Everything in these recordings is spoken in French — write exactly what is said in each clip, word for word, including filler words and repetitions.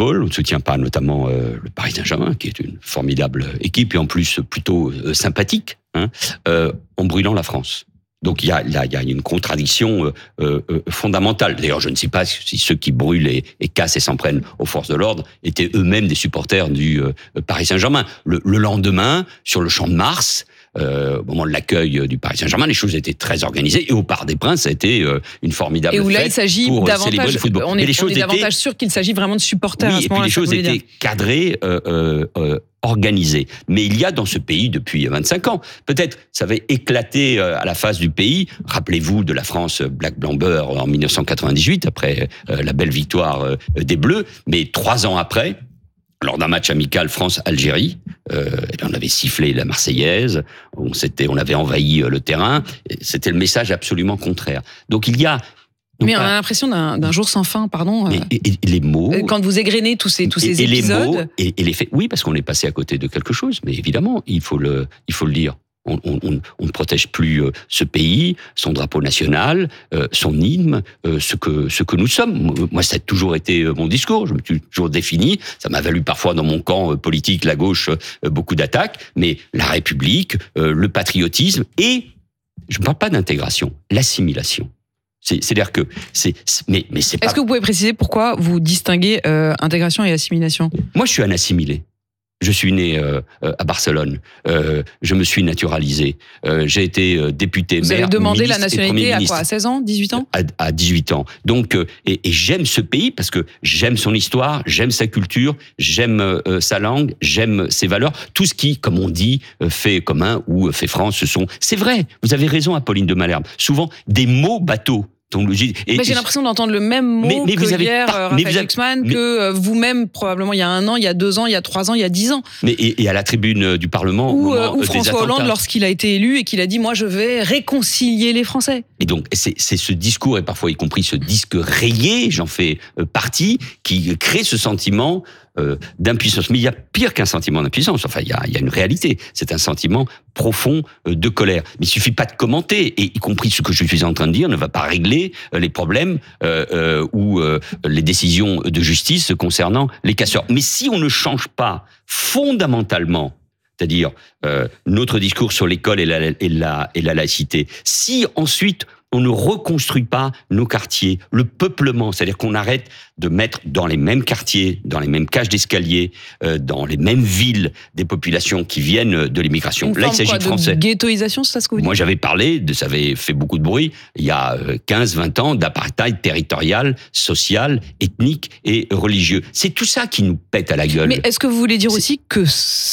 football. On ne soutient pas notamment euh, le Paris Saint-Germain, qui est une formidable équipe et en plus plutôt euh, sympathique, hein, euh, en brûlant la France. Donc il y a, là, il y a une contradiction euh, euh, fondamentale. D'ailleurs, je ne sais pas si ceux qui brûlent et, et cassent et s'en prennent aux forces de l'ordre étaient eux-mêmes des supporters du euh, Paris Saint-Germain. Le, le lendemain, sur le Champ de Mars, euh, au moment de l'accueil du Paris Saint-Germain, les choses étaient très organisées. Et au Parc des Princes, ça a été euh, une formidable fête. Et où là, il s'agit pour davantage, célébrer le football. on est, les choses on est davantage étaient, sûr qu'il s'agit vraiment de supporters oui, à ce moment-là. Et puis les choses étaient cadrées, euh, euh, euh, organisé. Mais il y a dans ce pays depuis vingt-cinq ans. Peut-être ça avait éclaté à la face du pays. Rappelez-vous de la France Black Blanc Beurre en dix-neuf cent quatre-vingt-dix-huit, après la belle victoire des Bleus. Mais trois ans après, lors d'un match amical France-Algérie, euh, on avait sifflé la Marseillaise, on, s'était, on avait envahi le terrain. C'était le message absolument contraire. Donc il y a Mais on a l'impression d'un, d'un jour sans fin, pardon. Et, et, et les mots. Quand vous égrenez tous ces, tous ces et, et épisodes. Les mots et, et les faits. Oui, parce qu'on est passé à côté de quelque chose, mais évidemment, il faut le, il faut le dire. On, on, on, on ne protège plus ce pays, son drapeau national, euh, son hymne, euh, ce que ce que nous sommes. Moi, ça a toujours été mon discours. Je me suis toujours défini. Ça m'a valu parfois dans mon camp politique, la gauche, beaucoup d'attaques. Mais la République, euh, le patriotisme et, je ne parle pas d'intégration, l'assimilation. C'est, c'est-à-dire que c'est, mais mais c'est pas. Est-ce que vous pouvez préciser pourquoi vous distinguez euh, intégration et assimilation ? Moi, je suis un assimilé. Je suis né euh, à Barcelone. Euh, je me suis naturalisé. Euh, j'ai été euh, député, vous maire, avez demandé ministre la nationalité à quoi ? À seize ans, dix-huit ans ? À, à dix-huit ans. Donc, euh, et, et j'aime ce pays parce que j'aime son histoire, j'aime sa culture, j'aime euh, sa langue, j'aime ses valeurs. Tout ce qui, comme on dit, fait commun ou fait France, ce sont. C'est vrai. Vous avez raison, Apolline de Malherbe. Souvent des mots bateaux. Et mais j'ai l'impression d'entendre le même mot mais, mais que hier, pas, Raphaël Glucksmann, que vous-même, probablement il y a un an, il y a deux ans, il y a trois ans, il y a dix ans. Mais et, et à la tribune du Parlement, ou, euh, ou François Hollande, lorsqu'il a été élu et qu'il a dit « moi je vais réconcilier les Français ». Et donc c'est, c'est ce discours, et parfois y compris ce disque rayé, j'en fais partie, qui crée ce sentiment Euh, d'impuissance. Mais il y a pire qu'un sentiment d'impuissance. Enfin, il y a, il y a une réalité. C'est un sentiment profond euh, de colère. Mais il suffit pas de commenter, et y compris ce que je suis en train de dire ne va pas régler euh, les problèmes euh, euh, ou euh, les décisions de justice concernant les casseurs. Mais si on ne change pas fondamentalement, c'est-à-dire euh, notre discours sur l'école et la, et la, et la laïcité, si ensuite on ne reconstruit pas nos quartiers, le peuplement, c'est-à-dire qu'on arrête de mettre dans les mêmes quartiers, dans les mêmes cages d'escalier, euh, dans les mêmes villes, des populations qui viennent de l'immigration. Une Là, il s'agit quoi, de français. De ghettoisation, c'est ça ce que vous dites ? Moi, j'avais parlé, de, ça avait fait beaucoup de bruit, il y a quinze vingt ans, d'apartheid territorial, social, ethnique et religieux. C'est tout ça qui nous pète à la gueule. Mais est-ce que vous voulez dire c'est... aussi que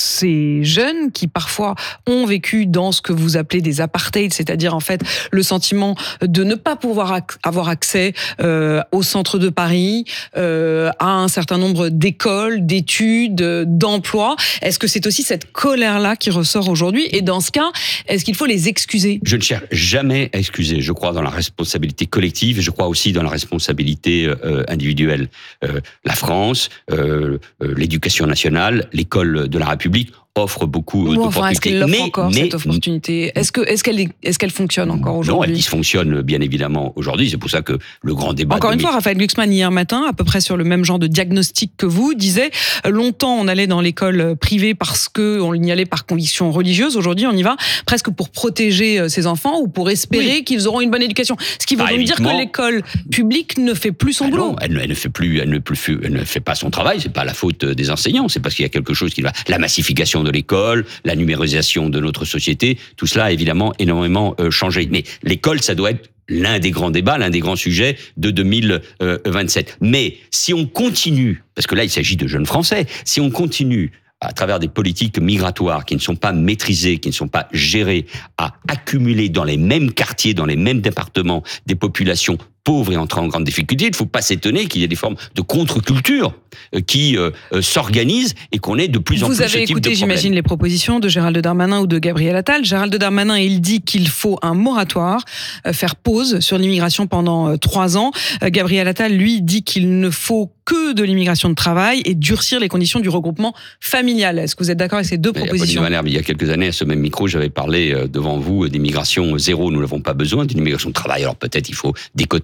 ces jeunes qui parfois ont vécu dans ce que vous appelez des apartheids, c'est-à-dire en fait le sentiment de ne pas pouvoir ac- avoir accès euh, au centre de Paris, euh, à un certain nombre d'écoles, d'études, d'emplois. Est-ce que c'est aussi cette colère-là qui ressort aujourd'hui ? Et dans ce cas, est-ce qu'il faut les excuser ? Je ne cherche jamais à excuser. Je crois dans la responsabilité collective et je crois aussi dans la responsabilité euh, individuelle. Euh, la France, euh, euh, l'éducation nationale, l'école de la République offre beaucoup bon, d'opportunités. Enfin, est-ce qu'elle l'offre mais, encore, mais, cette opportunité ? Est-ce, que, est-ce, qu'elle est, est-ce qu'elle fonctionne encore aujourd'hui ? Non, elle dysfonctionne bien évidemment aujourd'hui. C'est pour ça que le grand débat... Encore une de... fois, Raphaël Glucksmann, hier matin, à peu près sur le même genre de diagnostic que vous, disait « Longtemps, on allait dans l'école privée parce qu'on y allait par conviction religieuse. Aujourd'hui, on y va presque pour protéger ses enfants ou pour espérer oui. qu'ils auront une bonne éducation. » Ce qui veut donc dire que l'école publique ne fait plus son ah boulot. Non, elle, elle, ne fait plus, elle, ne plus, elle ne fait pas son travail. C'est pas la faute des enseignants. C'est parce qu'il y a quelque chose qui va... La massification de l'école, la numérisation de notre société, tout cela a évidemment énormément euh, changé. Mais l'école, ça doit être l'un des grands débats, l'un des grands sujets de deux mille vingt-sept. Mais si on continue, parce que là il s'agit de jeunes Français, si on continue à travers des politiques migratoires qui ne sont pas maîtrisées, qui ne sont pas gérées, à accumuler dans les mêmes quartiers, dans les mêmes départements, des populations pauvres et entrant en grande difficulté, il ne faut pas s'étonner qu'il y ait des formes de contre-culture qui euh, s'organisent et qu'on ait de plus en Vous plus ce avez type écouté, de problème. j'imagine, les propositions de Gérald Darmanin ou de Gabriel Attal. Gérald Darmanin, il dit qu'il faut un moratoire, euh, faire pause sur l'immigration pendant euh, trois ans. Euh, Gabriel Attal, lui, dit qu'il ne faut que de l'immigration de travail et durcir les conditions du regroupement familial. Est-ce que vous êtes d'accord avec ces deux Mais propositions ? Malherbe, il y a quelques années, à ce même micro, j'avais parlé devant vous d'immigration zéro. Nous n'avons pas besoin d'une immigration de travail. Alors peut-être il faut des quotas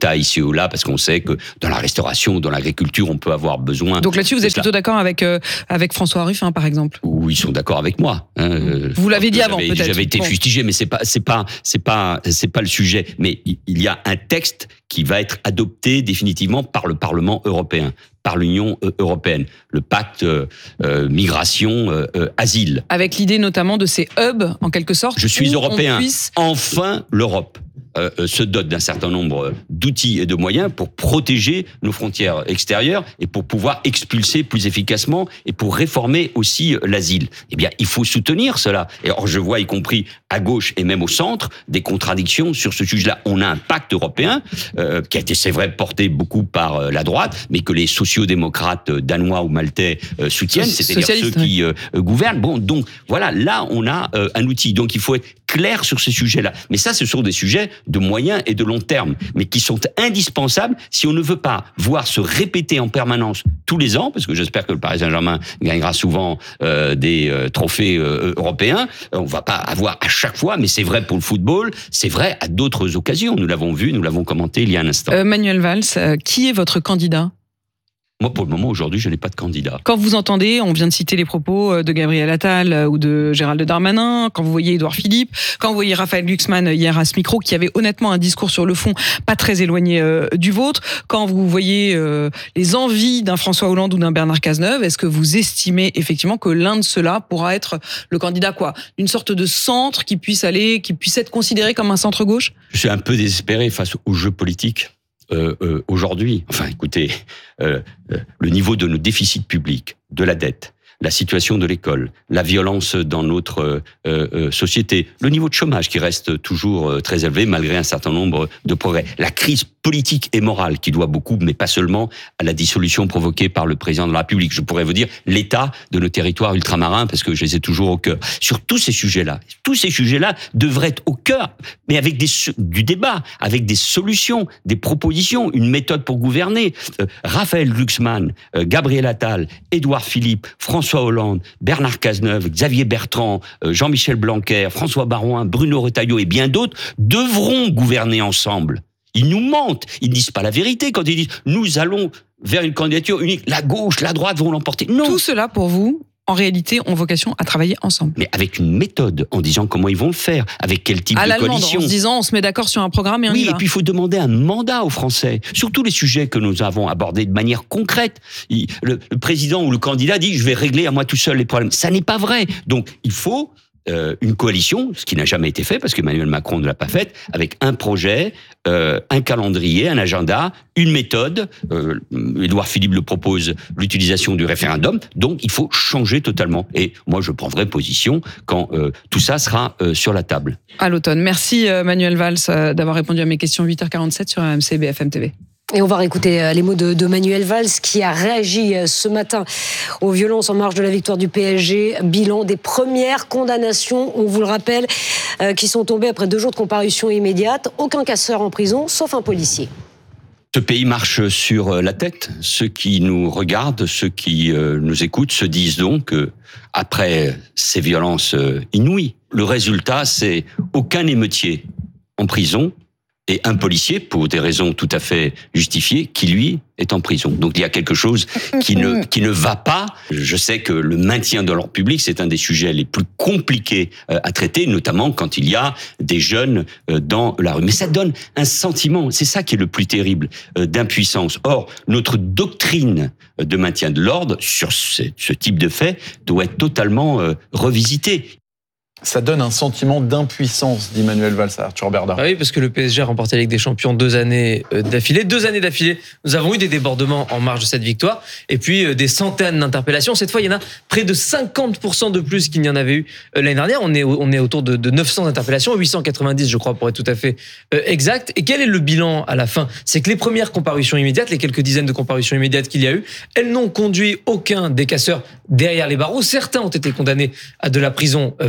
quotas ici ou là, parce qu'on sait que dans la restauration, dans l'agriculture, on peut avoir besoin. Donc là-dessus, vous êtes plutôt d'accord avec euh, avec François Ruffin, par exemple? Ou ils sont d'accord avec moi. Hein. Vous l'avez dit avant, peut-être. J'avais été fustigé, mais c'est pas, c'est pas, c'est pas, c'est pas le sujet. Mais il y a un texte qui va être adopté définitivement par le Parlement européen, par l'Union européenne, le pacte euh, euh, migration euh, euh, asile. Avec l'idée notamment de ces hubs, en quelque sorte. Je suis européen. Puisse... Enfin, l'Europe euh, se dote d'un certain nombre d'outils et de moyens pour protéger nos frontières extérieures et pour pouvoir expulser plus efficacement et pour réformer aussi l'asile. Eh bien, il faut soutenir cela. Et or, je vois, y compris à gauche et même au centre, des contradictions sur ce sujet-là. On a un pacte européen euh, qui a été, c'est vrai, porté beaucoup par euh, la droite, mais que les sociodémocrates danois ou maltais euh, soutiennent, c'est-à-dire ceux qui euh, gouvernent. Bon, donc voilà, là, on a euh, un outil. Donc, il faut être clair sur ces sujets-là. Mais ça, ce sont des sujets de moyen et de long terme, mais qui sont indispensables si on ne veut pas voir se répéter en permanence tous les ans, parce que j'espère que le Paris Saint-Germain gagnera souvent euh, des euh, trophées euh, européens. On va pas avoir à chaque fois, mais c'est vrai pour le football, c'est vrai à d'autres occasions. Nous l'avons vu, nous l'avons commenté il y a un instant. Euh, Manuel Valls, euh, qui est votre candidat ? Moi, pour le moment, aujourd'hui, je n'ai pas de candidat. Quand vous entendez, on vient de citer les propos de Gabriel Attal ou de Gérald Darmanin, quand vous voyez Édouard Philippe, quand vous voyez Raphaël Glucksmann hier à ce micro, qui avait honnêtement un discours sur le fond pas très éloigné euh, du vôtre, quand vous voyez euh, les envies d'un François Hollande ou d'un Bernard Cazeneuve, est-ce que vous estimez effectivement que l'un de ceux-là pourra être le candidat quoi ? Une sorte de centre qui puisse aller, qui puisse être considéré comme un centre-gauche ? Je suis un peu désespéré face au jeu politique. Euh, euh, aujourd'hui, enfin écoutez, euh, euh, le niveau de nos déficits publics, de la dette, la situation de l'école, la violence dans notre euh, euh, société, le niveau de chômage qui reste toujours euh, très élevé malgré un certain nombre de progrès, la crise politique et morale qui doit beaucoup, mais pas seulement, à la dissolution provoquée par le président de la République. Je pourrais vous dire l'état de nos territoires ultramarins parce que je les ai toujours au cœur. Sur tous ces sujets-là, tous ces sujets-là devraient être au cœur, mais avec des, du débat, avec des solutions, des propositions, une méthode pour gouverner. Euh, Raphaël Glucksmann, euh, Gabriel Attal, Édouard Philippe, François Hollande, Bernard Cazeneuve, Xavier Bertrand, euh, Jean-Michel Blanquer, François Baroin, Bruno Retailleau et bien d'autres devront gouverner ensemble. Ils nous mentent, ils ne disent pas la vérité quand ils disent « nous allons vers une candidature unique, la gauche, la droite vont l'emporter ». Non. Tout cela pour vous, en réalité, ont vocation à travailler ensemble. Mais avec une méthode, en disant comment ils vont le faire, avec quel type à de coalition. En se disant on se met d'accord sur un programme et on oui, y va. Et puis il faut demander un mandat aux Français, sur tous les sujets que nous avons abordés de manière concrète. Il, le, le président ou le candidat dit « je vais régler à moi tout seul les problèmes ». Ça n'est pas vrai. Donc il faut... Euh, une coalition, ce qui n'a jamais été fait parce qu'Emmanuel Macron ne l'a pas faite, avec un projet, euh, un calendrier, un agenda, une méthode. Euh, Édouard Philippe le propose, l'utilisation du référendum. Donc, il faut changer totalement. Et moi, je prendrai position quand euh, tout ça sera euh, sur la table. À l'automne. Merci euh, Manuel Valls euh, d'avoir répondu à mes questions. huit heures quarante-sept sur R M C B F M T V. Et on va réécouter les mots de, de Manuel Valls qui a réagi ce matin aux violences en marge de la victoire du P S G. Bilan des premières condamnations, on vous le rappelle, euh, qui sont tombées après deux jours de comparution immédiate. Aucun casseur en prison, sauf un policier. Ce pays marche sur la tête. Ceux qui nous regardent, ceux qui euh, nous écoutent se disent donc que, après ces violences euh, inouïes, le résultat, c'est aucun émeutier en prison et un policier, pour des raisons tout à fait justifiées, qui lui est en prison. Donc il y a quelque chose qui ne qui ne va pas. Je sais que le maintien de l'ordre public, c'est un des sujets les plus compliqués à traiter, notamment quand il y a des jeunes dans la rue. Mais ça donne un sentiment, c'est ça qui est le plus terrible, d'impuissance. Or, notre doctrine de maintien de l'ordre sur ce, ce type de fait doit être totalement revisitée. Ça donne un sentiment d'impuissance, dit Manuel Valls à Arthur Berdard. Ah oui, parce que le P S G a remporté la Ligue des Champions deux années d'affilée. Deux années d'affilée, nous avons eu des débordements en marge de cette victoire. Et puis des centaines d'interpellations. Cette fois, il y en a près de cinquante pour cent de plus qu'il n'y en avait eu l'année dernière. On est, on est autour de, de neuf cents interpellations, huit cent quatre-vingt-dix, je crois, pour être tout à fait exact. Et quel est le bilan à la fin ? C'est que les premières comparutions immédiates, les quelques dizaines de comparutions immédiates qu'il y a eu, elles n'ont conduit aucun des casseurs derrière les barreaux. Certains ont été condamnés à de la prison ferme, mais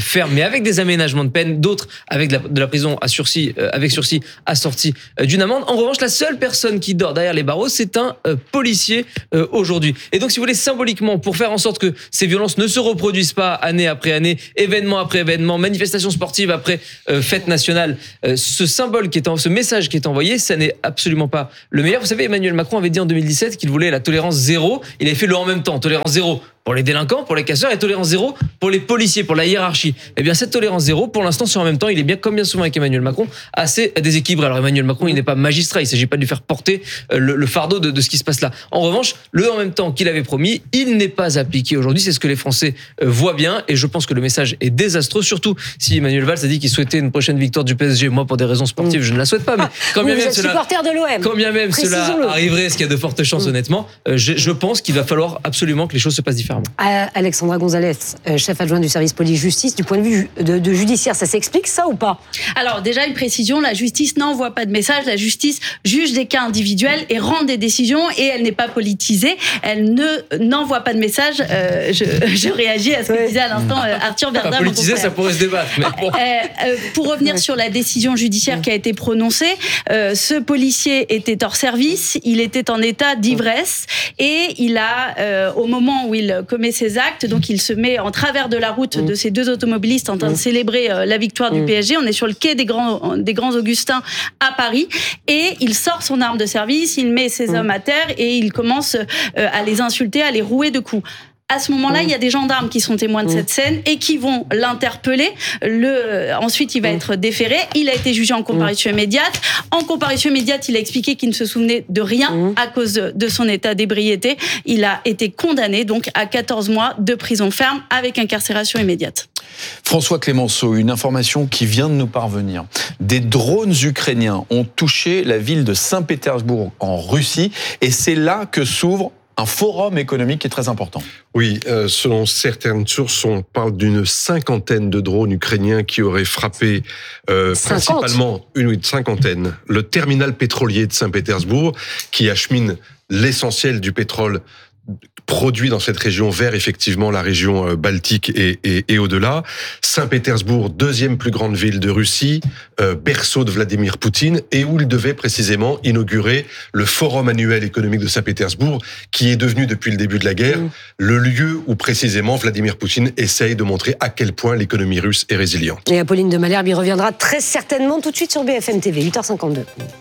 avec des aménagements de peine, d'autres avec de la, de la prison à sursis, euh, avec sursis assorti euh, d'une amende. En revanche, la seule personne qui dort derrière les barreaux, c'est un euh, policier euh, aujourd'hui. Et donc, si vous voulez, symboliquement, pour faire en sorte que ces violences ne se reproduisent pas année après année, événement après événement, manifestation sportive après euh, fête nationale, euh, ce symbole qui est en, ce message qui est envoyé, ça n'est absolument pas le meilleur. Vous savez, Emmanuel Macron avait dit en deux mille dix-sept qu'il voulait la tolérance zéro. Il avait fait le en même temps, tolérance zéro pour les délinquants, pour les casseurs, et tolérance zéro pour les policiers, pour la hiérarchie. Eh bien, cette tolérance zéro, pour l'instant, c'est en même temps, il est bien, comme bien souvent avec Emmanuel Macron, assez déséquilibré. Alors, Emmanuel Macron, il n'est pas magistrat, il ne s'agit pas de lui faire porter le, le fardeau de, de ce qui se passe là. En revanche, le en même temps qu'il avait promis, il n'est pas appliqué aujourd'hui. C'est ce que les Français voient bien, et je pense que le message est désastreux, surtout si Emmanuel Valls a dit qu'il souhaitait une prochaine victoire du P S G. Moi, pour des raisons sportives, je ne la souhaite pas, mais quand bien même cela, de l'O M. quand bien même cela arriverait, ce qui a de fortes chances, honnêtement, je, je pense qu'il va falloir absolument que les choses se passent différemment. Euh, Alexandra Gonzalez, chef adjoint du service police-justice, du point de vue de, de judiciaire, ça s'explique ça ou pas? Alors déjà une précision, la justice n'envoie pas de message, la justice juge des cas individuels et rend des décisions et elle n'est pas politisée, elle ne n'envoie pas de message. Euh, je, je réagis à ce que disait à l'instant euh, Arthur Verdun. Pas politisé, ça pourrait se débattre. Mais bon. euh, euh, pour revenir ouais. sur la décision judiciaire ouais. qui a été prononcée, euh, ce policier était hors service, il était en état d'ivresse et il a, euh, au moment où il commet ses actes, donc il se met en travers de la route de ces deux automobilistes en train de célébrer euh, la victoire du P S G. On est sur le quai des Grands, des Grands Augustins à Paris et il sort son arme de service, il met ses hommes à terre et il commence euh, à les insulter, à les rouer de coups. À ce moment-là, il y a des gendarmes qui sont témoins de cette scène et qui vont l'interpeller. Le, ensuite, il va être déféré. Il a été jugé en comparution immédiate. En comparution immédiate, il a expliqué qu'il ne se souvenait de rien à cause de son état d'ébriété. Il a été condamné donc à quatorze mois de prison ferme avec incarcération immédiate. François Clémenceau, une information qui vient de nous parvenir. Des drones ukrainiens ont touché la ville de Saint-Pétersbourg en Russie et c'est là que s'ouvre un forum économique qui est très important. Oui, euh, selon certaines sources, on parle d'une cinquantaine de drones ukrainiens qui auraient frappé euh, principalement une, une cinquantaine le terminal pétrolier de Saint-Pétersbourg, qui achemine l'essentiel du pétrole produit dans cette région vers effectivement la région baltique et, et, et au-delà. Saint-Pétersbourg, deuxième plus grande ville de Russie, euh, berceau de Vladimir Poutine, et où il devait précisément inaugurer le Forum annuel économique de Saint-Pétersbourg, qui est devenu depuis le début de la guerre mmh. le lieu où précisément Vladimir Poutine essaye de montrer à quel point l'économie russe est résiliente. Et Apolline de Malherbe y reviendra très certainement tout de suite sur B F M T V, huit heures cinquante-deux.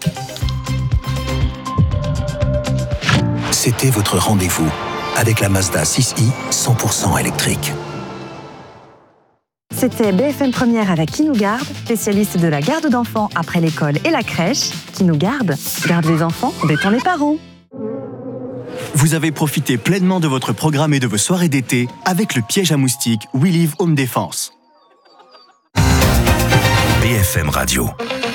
C'était votre rendez-vous avec la Mazda six i cent pour cent électrique. C'était B F M Première avec Qui nous garde, spécialiste de la garde d'enfants après l'école et la crèche. Qui nous garde, garde les enfants, détend les parents. Vous avez profité pleinement de votre programme et de vos soirées d'été avec le piège à moustiques We Live Home Défense. B F M Radio.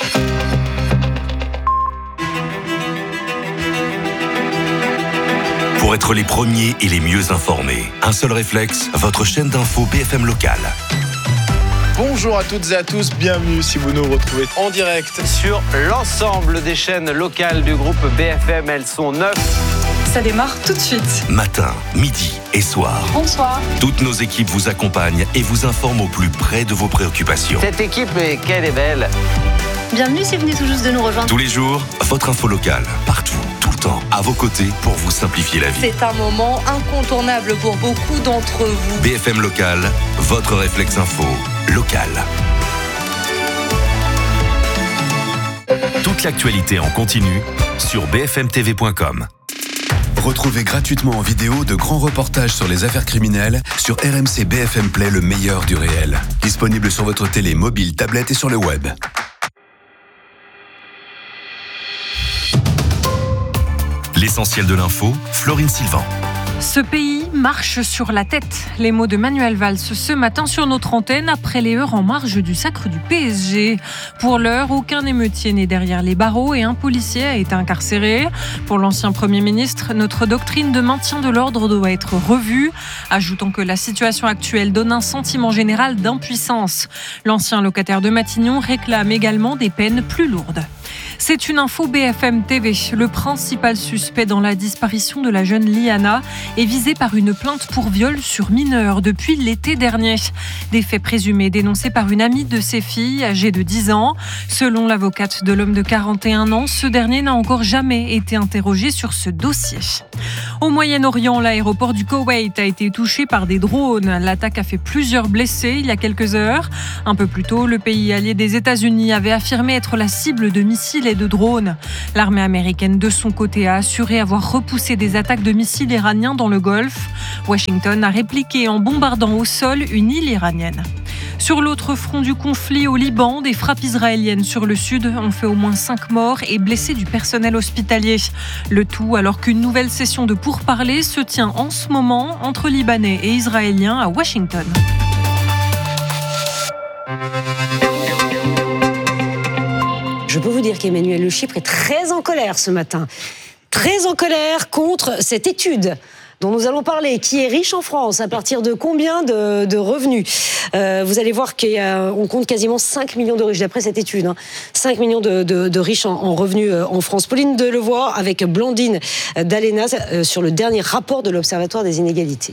Pour être les premiers et les mieux informés, un seul réflexe, votre chaîne d'info B F M locale. Bonjour à toutes et à tous, bienvenue si vous nous retrouvez en direct sur l'ensemble des chaînes locales du groupe B F M. Elles sont neuf. Ça démarre tout de suite. Matin, midi et soir. Bonsoir. Toutes nos équipes vous accompagnent et vous informent au plus près de vos préoccupations. Cette équipe, qu'elle est belle. Bienvenue si vous venez tout juste de nous rejoindre. Tous les jours, votre info locale, partout, tout le temps, à vos côtés pour vous simplifier la vie. C'est un moment incontournable pour beaucoup d'entre vous. B F M Local, votre réflexe info local. Toute l'actualité en continu sur b f m t v point com. Retrouvez gratuitement en vidéo de grands reportages sur les affaires criminelles sur R M C B F M Play, le meilleur du réel. Disponible sur votre télé, mobile, tablette et sur le web. L'essentiel de l'info, Florine Sylvain. Ce pays marche sur la tête. Les mots de Manuel Valls ce matin sur notre antenne après les heurts en marge du sacre du P S G. Pour l'heure, aucun émeutier n'est derrière les barreaux et un policier a été incarcéré. Pour l'ancien Premier ministre, notre doctrine de maintien de l'ordre doit être revue, ajoutant que la situation actuelle donne un sentiment général d'impuissance. L'ancien locataire de Matignon réclame également des peines plus lourdes. C'est une info B F M T V. Le principal suspect dans la disparition de la jeune Liana est visé par une plainte pour viol sur mineur depuis l'été dernier. Des faits présumés dénoncés par une amie de ses filles, âgée de dix ans. Selon l'avocate de l'homme de quarante et un ans, ce dernier n'a encore jamais été interrogé sur ce dossier. Au Moyen-Orient, l'aéroport du Koweït a été touché par des drones. L'attaque a fait plusieurs blessés il y a quelques heures. Un peu plus tôt, le pays allié des États-Unis avait affirmé être la cible de missiles et de drones. L'armée américaine, de son côté, a assuré avoir repoussé des attaques de missiles iraniens dans le Golfe. Washington a répliqué en bombardant au sol une île iranienne. Sur l'autre front du conflit au Liban, des frappes israéliennes sur le sud ont fait au moins cinq morts et blessé du personnel hospitalier. Le tout alors qu'une nouvelle session de pourparlers se tient en ce moment entre Libanais et Israéliens à Washington. Je peux vous dire qu'Emmanuel Le Chypre est très en colère ce matin. Très en colère contre cette étude dont nous allons parler, qui est riche en France, à partir de combien de, de revenus euh, vous allez voir qu'on compte quasiment cinq millions de riches, d'après cette étude. Hein. cinq millions de, de, de riches en, en revenus euh, en France. Pauline Delevoye avec Blandine Dalena euh, sur le dernier rapport de l'Observatoire des inégalités.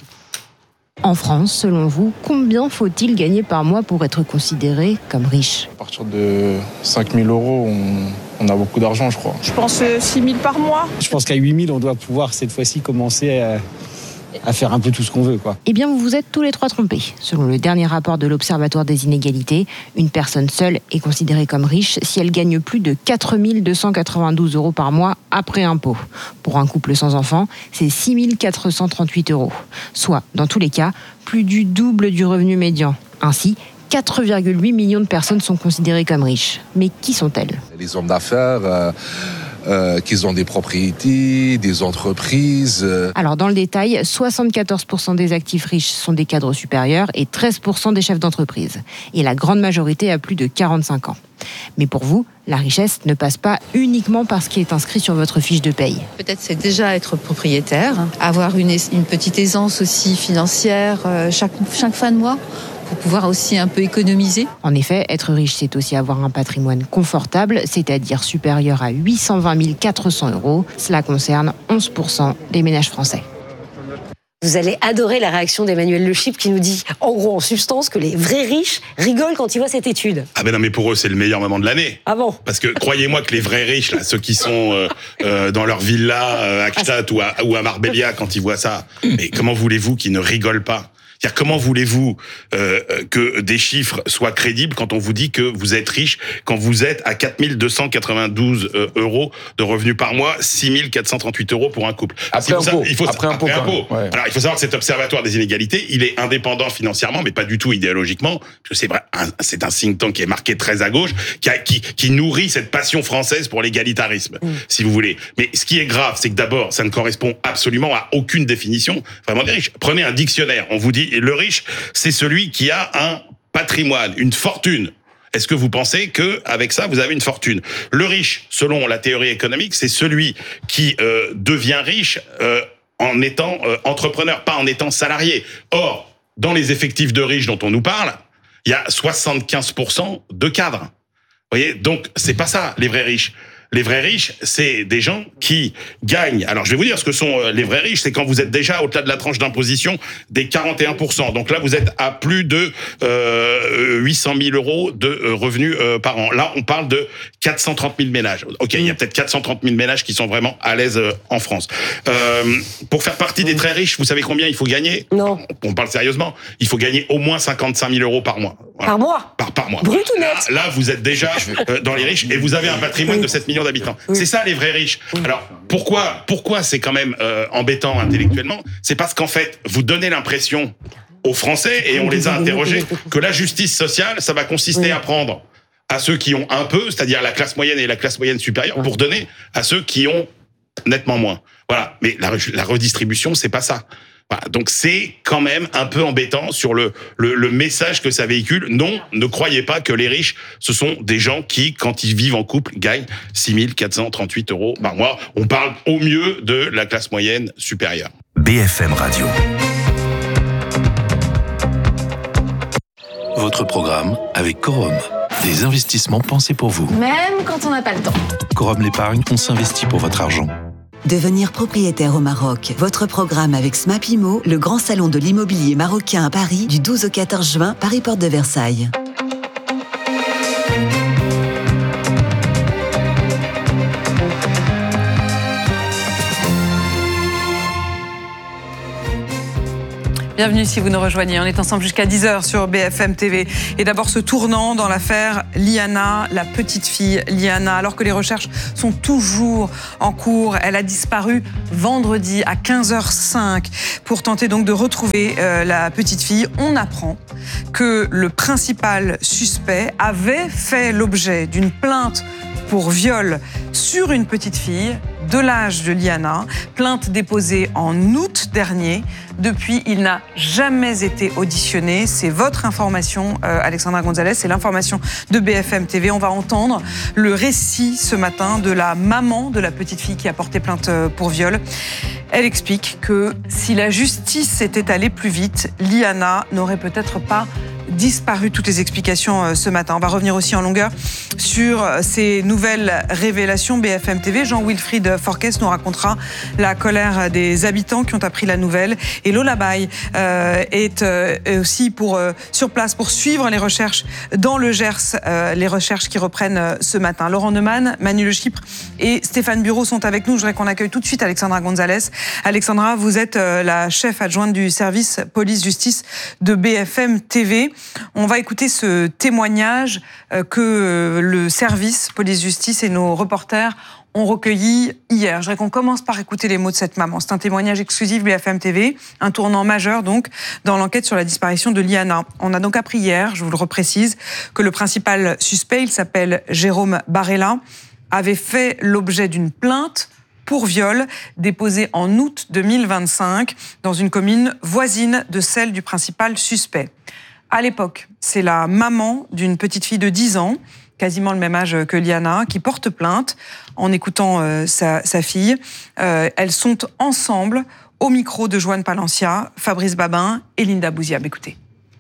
En France, selon vous, combien faut-il gagner par mois pour être considéré comme riche ? À partir de cinq mille euros, on, on a beaucoup d'argent, je crois. Je pense six mille par mois. Je pense qu'à huit mille, on doit pouvoir cette fois-ci commencer à, à faire un peu tout ce qu'on veut, quoi. Eh bien, vous vous êtes tous les trois trompés. Selon le dernier rapport de l'Observatoire des inégalités, une personne seule est considérée comme riche si elle gagne plus de quatre mille deux cent quatre-vingt-douze euros par mois après impôt. Pour un couple sans enfant, c'est six mille quatre cent trente-huit euros. Soit, dans tous les cas, plus du double du revenu médian. Ainsi, quatre virgule huit millions de personnes sont considérées comme riches. Mais qui sont-elles ? Les hommes d'affaires... Euh... Euh, qu'ils ont des propriétés, des entreprises. Euh... Alors dans le détail, soixante-quatorze pour cent des actifs riches sont des cadres supérieurs et treize pour cent des chefs d'entreprise. Et la grande majorité a plus de quarante-cinq ans. Mais pour vous, la richesse ne passe pas uniquement par ce qui est inscrit sur votre fiche de paye. Peut-être c'est déjà être propriétaire, avoir une, une petite aisance aussi financière euh, chaque, chaque fin de mois, pour pouvoir aussi un peu économiser. En effet, être riche, c'est aussi avoir un patrimoine confortable, c'est-à-dire supérieur à huit cent vingt mille quatre cents euros. Cela concerne onze pour cent des ménages français. Vous allez adorer la réaction d'Emmanuel Le Chypre qui nous dit, en gros, en substance, que les vrais riches rigolent quand ils voient cette étude. Ah ben non, mais pour eux, c'est le meilleur moment de l'année. Ah bon ? Parce que croyez-moi que les vrais riches, là, ceux qui sont euh, euh, dans leur villa euh, à Gstaad ou à, ou à Marbella, quand ils voient ça, mais comment voulez-vous qu'ils ne rigolent pas ? C'est-à-dire, comment voulez-vous euh, que des chiffres soient crédibles quand on vous dit que vous êtes riche, quand vous êtes à quatre mille deux cent quatre-vingt-douze euros de revenus par mois, six mille quatre cent trente-huit euros pour un couple. Après si impôt. Ça, il faut, après impôt. Après impôt. Ouais. Alors, il faut savoir que cet observatoire des inégalités, il est indépendant financièrement, mais pas du tout idéologiquement, parce que c'est vrai, un, c'est un think tank qui est marqué très à gauche, qui, a, qui, qui nourrit cette passion française pour l'égalitarisme, mmh. si vous voulez. Mais ce qui est grave, c'est que d'abord, ça ne correspond absolument à aucune définition vraiment des riches. Prenez un dictionnaire, on vous dit, le riche, c'est celui qui a un patrimoine, une fortune. Est-ce que vous pensez que avec ça vous avez une fortune ? Le riche, selon la théorie économique, c'est celui qui euh, devient riche euh, en étant euh, entrepreneur, pas en étant salarié. Or, dans les effectifs de riches dont on nous parle, il y a soixante-quinze pour cent de cadres. Vous voyez ? Donc c'est pas ça les vrais riches. Les vrais riches, c'est des gens qui gagnent. Alors, je vais vous dire ce que sont les vrais riches. C'est quand vous êtes déjà au-delà de la tranche d'imposition des quarante et un pour cent. Donc là, vous êtes à plus de euh, huit cent mille euros de revenus euh, par an. Là, on parle de quatre cent trente mille ménages. Ok, il y a peut-être quatre cent trente mille ménages qui sont vraiment à l'aise euh, en France. Euh, pour faire partie des très riches, vous savez combien il faut gagner ? Non. On parle sérieusement. Il faut gagner au moins cinquante-cinq mille euros par mois. Voilà. Par mois ? Par, par mois. Brut ou net ? Là, là, vous êtes déjà euh, dans les riches et vous avez un patrimoine oui. de sept millions d'habitants. Oui. C'est ça les vrais riches. Oui. Alors pourquoi pourquoi c'est quand même euh, embêtant intellectuellement ? C'est parce qu'en fait vous donnez l'impression aux Français, et on les a interrogés, que la justice sociale ça va consister oui. à prendre à ceux qui ont un peu, c'est-à-dire la classe moyenne et la classe moyenne supérieure, pour donner à ceux qui ont nettement moins. Voilà. Mais la, la redistribution c'est pas ça. Voilà, donc c'est quand même un peu embêtant sur le, le le message que ça véhicule. Non, ne croyez pas que les riches, ce sont des gens qui, quand ils vivent en couple, gagnent six mille quatre cent trente-huit euros par mois. On parle au mieux de la classe moyenne supérieure. B F M Radio. Votre programme avec Corum. Des investissements pensés pour vous. Même quand on n'a pas le temps. Corum l'épargne, on s'investit pour votre argent. Devenir propriétaire au Maroc. Votre programme avec Smapimo, le grand salon de l'immobilier marocain à Paris, du douze au quatorze juin, Paris Porte de Versailles. Bienvenue si vous nous rejoignez. On est ensemble jusqu'à dix heures sur B F M T V. Et d'abord ce tournant dans l'affaire Liana, la petite fille Liana. Alors que les recherches sont toujours en cours, elle a disparu vendredi à quinze heures cinq. Pour tenter donc de retrouver euh, la petite fille, on apprend que le principal suspect avait fait l'objet d'une plainte pour viol sur une petite fille de l'âge de Liana, plainte déposée en août dernier. Depuis, il n'a jamais été auditionné. C'est votre information, euh, Alexandra Gonzalez, c'est l'information de B F M T V. On va entendre le récit ce matin de la maman de la petite fille qui a porté plainte pour viol. Elle explique que si la justice était allée plus vite, Liana n'aurait peut-être pas disparu. Toutes les explications euh, ce matin. On va revenir aussi en longueur sur euh, ces nouvelles révélations. B F M T V, Jean-Wilfried Forquès nous racontera la colère des habitants qui ont appris la nouvelle. Et Lola Bay euh, est euh, aussi pour, euh, sur place pour suivre les recherches dans le Gers, euh, les recherches qui reprennent euh, ce matin. Laurent Neumann, Manu Le Chypre et Stéphane Bureau sont avec nous. Je voudrais qu'on accueille tout de suite Alexandra Gonzalez. Alexandra, vous êtes euh, la chef adjointe du service police-justice de B F M T V. On va écouter ce témoignage euh, que le service police-justice et nos reporters ont recueilli hier. Je voudrais qu'on commence par écouter les mots de cette maman. C'est un témoignage exclusif B F M T V, un tournant majeur donc dans l'enquête sur la disparition de Liana. On a donc appris hier, je vous le reprécise, que le principal suspect, il s'appelle Jérôme Barella, avait fait l'objet d'une plainte pour viol déposée en août deux mille vingt-cinq dans une commune voisine de celle du principal suspect. À l'époque, c'est la maman d'une petite fille de dix ans, quasiment le même âge que Liana, qui porte plainte en écoutant euh, sa, sa fille. Euh, elles sont ensemble au micro de Joanne Palencia, Fabrice Babin et Linda Bouziab. Écoutez.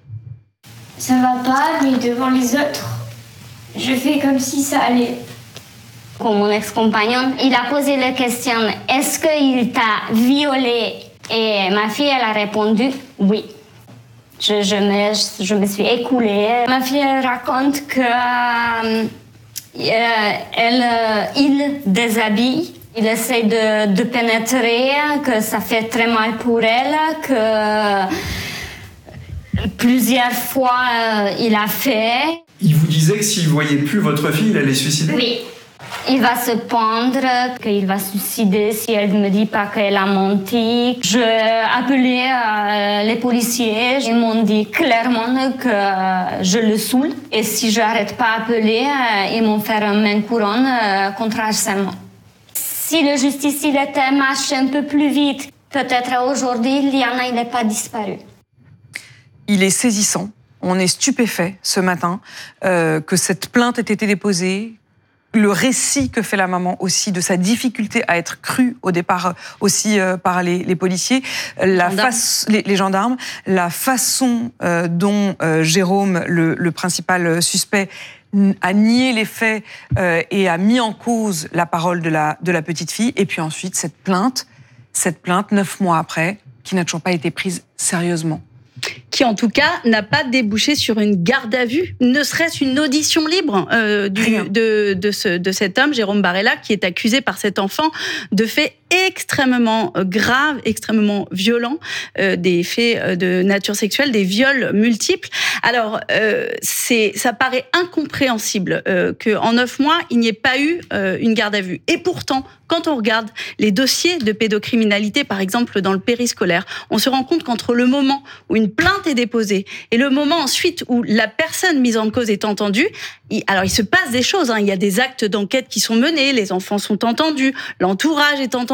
Ça va pas, mais devant les autres, je fais comme si ça allait. Comme mon ex-compagnon, il a posé la question « Est-ce qu'il t'a violée ?» Et ma fille, elle a répondu « Oui ». Je, je, me, je me suis écoulée. Ma fille elle raconte que euh, elle, euh, il déshabille, il essaie de, de pénétrer, que ça fait très mal pour elle, que plusieurs fois euh, il a fait. Il vous disait que s'il ne voyait plus votre fille, il allait se suicider ? Oui. Il va se pendre, qu'il va se suicider si elle ne me dit pas qu'elle a menti. J'ai appelé euh, les policiers. Ils m'ont dit clairement que je le saoule. Et si je n'arrête pas d'appeler, euh, ils m'ont fait une main couronne euh, contre harcèlement. Si la justice il était marché un peu plus vite, peut-être aujourd'hui, Liana n'est pas disparue. Il est saisissant. On est stupéfait ce matin euh, que cette plainte ait été déposée. Le récit que fait la maman aussi de sa difficulté à être crue au départ aussi euh, par les, les policiers, la gendarmes. face, les, les gendarmes, la façon euh, dont euh, Jérôme, le, le principal suspect, a nié les faits euh, et a mis en cause la parole de la, de la petite fille. Et puis ensuite, cette plainte, cette plainte, neuf mois après, qui n'a toujours pas été prise sérieusement. Qui en tout cas n'a pas débouché sur une garde à vue, ne serait-ce une audition libre euh, du, de, de, ce, de cet homme, Jérôme Barella, qui est accusé par cet enfant de faits extrêmement graves, extrêmement violents, euh, des faits de nature sexuelle, des viols multiples. Alors, euh, c'est, ça paraît incompréhensible euh, qu'en neuf mois, il n'y ait pas eu euh, une garde à vue. Et pourtant, quand on regarde les dossiers de pédocriminalité, par exemple dans le périscolaire, on se rend compte qu'entre le moment où une plainte est déposée et le moment ensuite où la personne mise en cause est entendue, il, alors il se passe des choses, hein, il y a des actes d'enquête qui sont menés, les enfants sont entendus, l'entourage est entendu,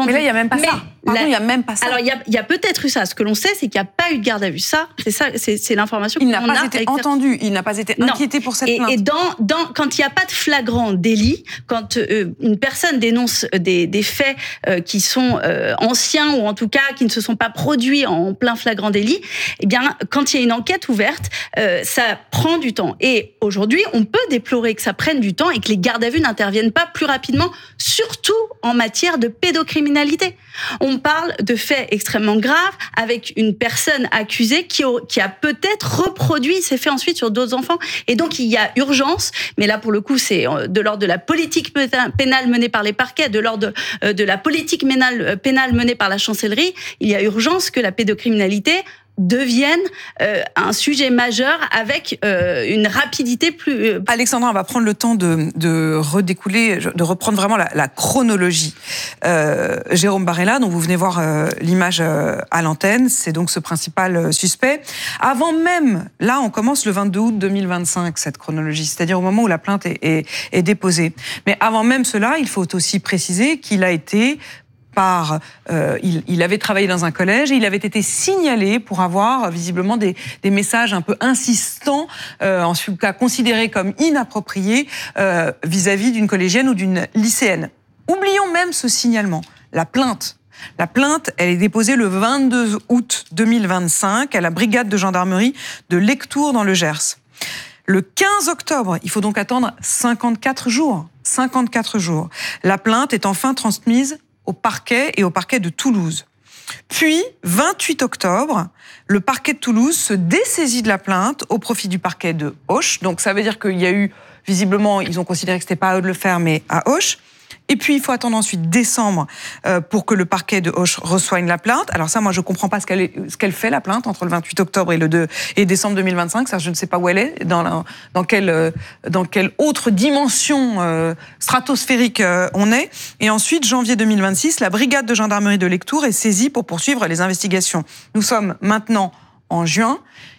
entendu. Mais là, il n'y a même pas Mais ça. Pardon, il n'y a même pas ça. Alors, il y a, il y a peut-être eu ça. Ce que l'on sait, c'est qu'il n'y a pas eu de garde à vue. Ça, c'est ça, c'est, c'est l'information Il qu'on n'a a. pas été entendu, il n'a pas été inquiété pour cette et, plainte. Et dans, dans, quand il n'y a pas de flagrant délit, quand euh, une personne dénonce des, des faits euh, qui sont euh, anciens ou en tout cas qui ne se sont pas produits en plein flagrant délit, eh bien, quand il y a une enquête ouverte, euh, ça prend du temps. Et aujourd'hui, on peut déplorer que ça prenne du temps et que les gardes à vue n'interviennent pas plus rapidement, surtout en matière de pédocriminalité. On parle de faits extrêmement graves avec une personne accusée qui, a, qui a peut-être reproduit ces faits ensuite sur d'autres enfants. Et donc, il y a urgence, mais là, pour le coup, c'est de l'ordre de la politique pénale menée par les parquets, de l'ordre de, de la politique pénale, pénale menée par la chancellerie. Il y a urgence que la pédocriminalité devienne euh, un sujet majeur avec euh, une rapidité plus... Euh... Alexandra, on va prendre le temps de, de redécouler, de reprendre vraiment la, la chronologie. Euh, Jérôme Barella, dont vous venez voir euh, l'image euh, à l'antenne, c'est donc ce principal euh, suspect. Avant même, là, on commence le vingt-deux août deux mille vingt-cinq, cette chronologie, c'est-à-dire au moment où la plainte est, est, est déposée. Mais avant même cela, il faut aussi préciser qu'il a été... Par, euh, il, il avait travaillé dans un collège et il avait été signalé pour avoir visiblement des, des messages un peu insistants, euh, en tout cas considérés comme inappropriés euh, vis-à-vis d'une collégienne ou d'une lycéenne. Oublions même ce signalement, la plainte. La plainte, elle est déposée le vingt-deux août deux mille vingt-cinq à la brigade de gendarmerie de Lectoure dans le Gers. Le quinze octobre, il faut donc attendre cinquante-quatre jours. cinquante-quatre jours. La plainte est enfin transmise au parquet et au parquet de Toulouse. Puis, vingt-huit octobre, le parquet de Toulouse se dessaisit de la plainte au profit du parquet de Auch. Donc, ça veut dire qu'il y a eu, visiblement, ils ont considéré que c'était pas à eux de le faire, mais à Auch. Et puis, il faut attendre ensuite décembre euh, pour que le parquet de Auch reçoive la plainte. Alors ça, moi, je comprends pas ce qu'elle, est, ce qu'elle fait, la plainte, entre le vingt-huit octobre et le deux et décembre deux mille vingt-cinq. Ça, je ne sais pas où elle est, dans, la, dans, quelle, euh, dans quelle autre dimension euh, stratosphérique euh, on est. Et ensuite, janvier deux mille vingt-six, la brigade de gendarmerie de Lectoure est saisie pour poursuivre les investigations. Nous sommes maintenant en juin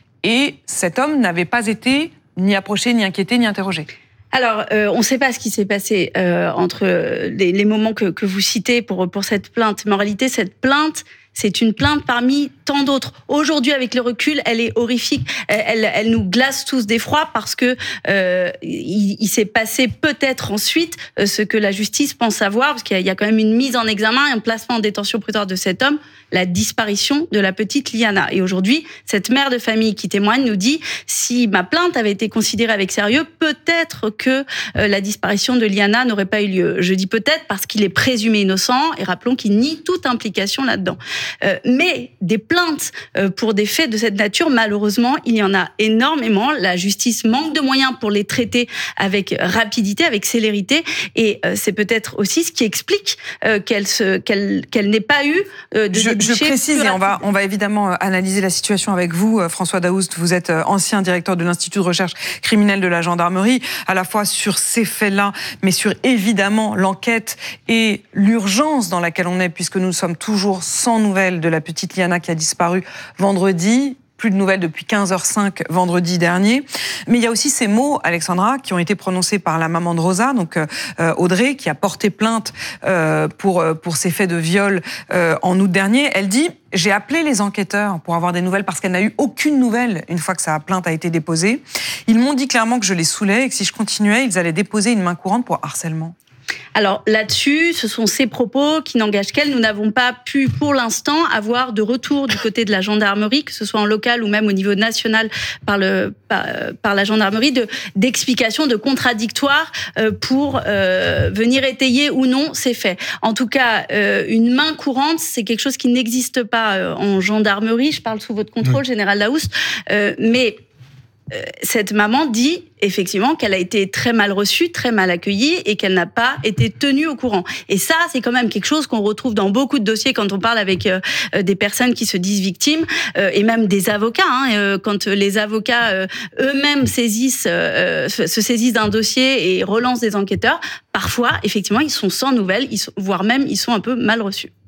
et cet homme n'avait pas été ni approché, ni inquiété, ni interrogé. Alors, euh, on ne sait pas ce qui s'est passé euh, entre les, les moments que, que vous citez pour, pour cette plainte. Mais en réalité, cette plainte, c'est une plainte parmi tant d'autres. Aujourd'hui, avec le recul, elle est horrifique. Elle, elle nous glace tous d'effroi parce que euh, il, il s'est passé peut-être ensuite euh, ce que la justice pense savoir, parce qu'il y a, il y a quand même une mise en examen et un placement en détention provisoire de cet homme, la disparition de la petite Liana. Et aujourd'hui, cette mère de famille qui témoigne nous dit si ma plainte avait été considérée avec sérieux, peut-être que euh, la disparition de Liana n'aurait pas eu lieu. Je dis peut-être parce qu'il est présumé innocent et rappelons qu'il nie toute implication là-dedans. Euh, mais des plaintes euh, pour des faits de cette nature, malheureusement, il y en a énormément. La justice manque de moyens pour les traiter avec rapidité, avec célérité, et euh, c'est peut-être aussi ce qui explique euh, qu'elle, se, qu'elle, qu'elle n'ait pas eu euh, de je, je précise, et on va, on va évidemment analyser la situation avec vous, François Daoust. Vous êtes ancien directeur de l'Institut de recherche criminelle de la gendarmerie, à la fois sur ces faits-là, mais sur évidemment l'enquête et l'urgence dans laquelle on est, puisque nous sommes toujours sans nouvelles de la petite Liana qui a disparu vendredi. Plus de nouvelles depuis quinze heures cinq vendredi dernier. Mais il y a aussi ces mots, Alexandra, qui ont été prononcés par la maman de Rosa, donc euh, Audrey, qui a porté plainte euh, pour, pour ces faits de viol euh, en août dernier. Elle dit « J'ai appelé les enquêteurs pour avoir des nouvelles parce qu'elle n'a eu aucune nouvelle une fois que sa plainte a été déposée. Ils m'ont dit clairement que je les saoulais et que si je continuais, ils allaient déposer une main courante pour harcèlement. » Alors là-dessus, ce sont ces propos qui n'engagent qu'elle. Nous n'avons pas pu, pour l'instant, avoir de retour du côté de la gendarmerie, que ce soit en local ou même au niveau national par, le, par, par la gendarmerie, de, d'explications, de contradictoires euh, pour euh, venir étayer ou non ces faits. En tout cas, euh, une main courante, c'est quelque chose qui n'existe pas euh, en gendarmerie. Je parle sous votre contrôle, mmh. Général Daoust. Euh, mais euh, cette maman dit effectivement qu'elle a été très mal reçue, très mal accueillie et qu'elle n'a pas été tenue au courant. Et ça, c'est quand même quelque chose qu'on retrouve dans beaucoup de dossiers quand on parle avec euh, des personnes qui se disent victimes euh, et même des avocats. Hein, euh, quand les avocats euh, eux-mêmes saisissent, euh, se saisissent d'un dossier et relancent des enquêteurs, parfois, effectivement, ils sont sans nouvelles, ils sont, voire même ils sont un peu mal reçus.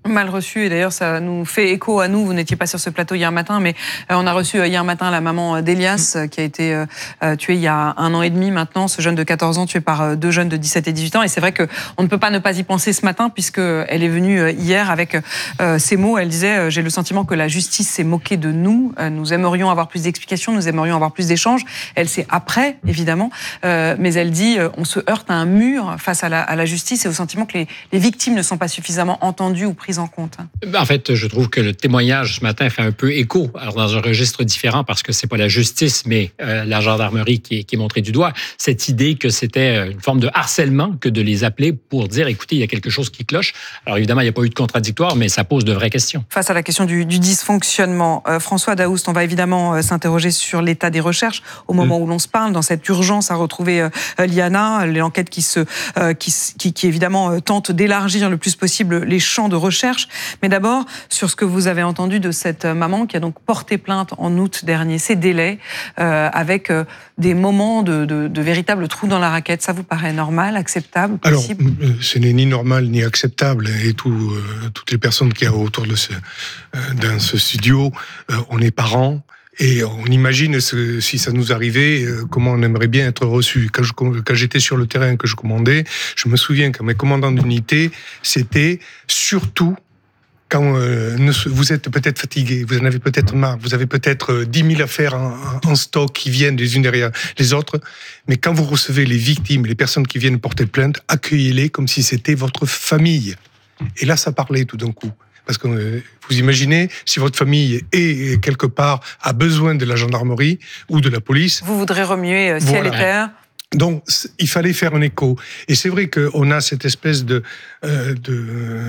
Mal reçu, et d'ailleurs ça nous fait écho à nous, vous n'étiez pas sur ce plateau hier matin, mais on a reçu hier matin la maman d'Elias qui a été tuée il y a un an et demi maintenant, ce jeune de quatorze ans tué par deux jeunes de dix-sept et dix-huit ans, et c'est vrai qu'on ne peut pas ne pas y penser ce matin puisqu'elle est venue hier avec ces mots, elle disait « J'ai le sentiment que la justice s'est moquée de nous, nous aimerions avoir plus d'explications, nous aimerions avoir plus d'échanges ». Elle c'est après, évidemment, mais elle dit « On se heurte à un mur face à la, à la justice et au sentiment que les, les victimes ne sont pas suffisamment entendues ou prises en compte. » En fait, je trouve que le témoignage ce matin fait un peu écho, alors dans un registre différent parce que c'est pas la justice, mais euh, la gendarmerie qui est, qui est montrée du doigt. Cette idée que c'était une forme de harcèlement que de les appeler pour dire, écoutez, il y a quelque chose qui cloche. Alors évidemment, il n'y a pas eu de contradictoire, mais ça pose de vraies questions. Face à la question du, du dysfonctionnement, euh, François Daoust, on va évidemment euh, s'interroger sur l'état des recherches au moment mmh. où l'on se parle, dans cette urgence à retrouver euh, Liana, l'enquête qui se, euh, qui, qui, qui évidemment euh, tente d'élargir le plus possible les champs de recherche. Mais d'abord, sur ce que vous avez entendu de cette maman qui a donc porté plainte en août dernier, ces délais, euh, avec euh, des moments de, de, de véritables trous dans la raquette, ça vous paraît normal, acceptable, possible ? Alors, ce n'est ni normal ni acceptable. Et tout, euh, toutes les personnes qui y a autour de ce, euh, dans ce studio, euh, on est parents. Et on imagine ce, si ça nous arrivait, euh, comment on aimerait bien être reçu. Quand, je, quand j'étais sur le terrain, que je commandais, je me souviens que mes commandants d'unité, c'était surtout quand euh, vous êtes peut-être fatigué, vous en avez peut-être marre, vous avez peut-être dix mille affaires en, en stock qui viennent les unes derrière les autres, mais quand vous recevez les victimes, les personnes qui viennent porter plainte, accueillez-les comme si c'était votre famille. Et là, ça parlait tout d'un coup. Parce que euh, vous imaginez, si votre famille est quelque part, a besoin de la gendarmerie ou de la police. Vous voudrez remuer euh, ciel voilà. et terre. Donc, il fallait faire un écho. Et c'est vrai qu'on a cette espèce de, euh, de,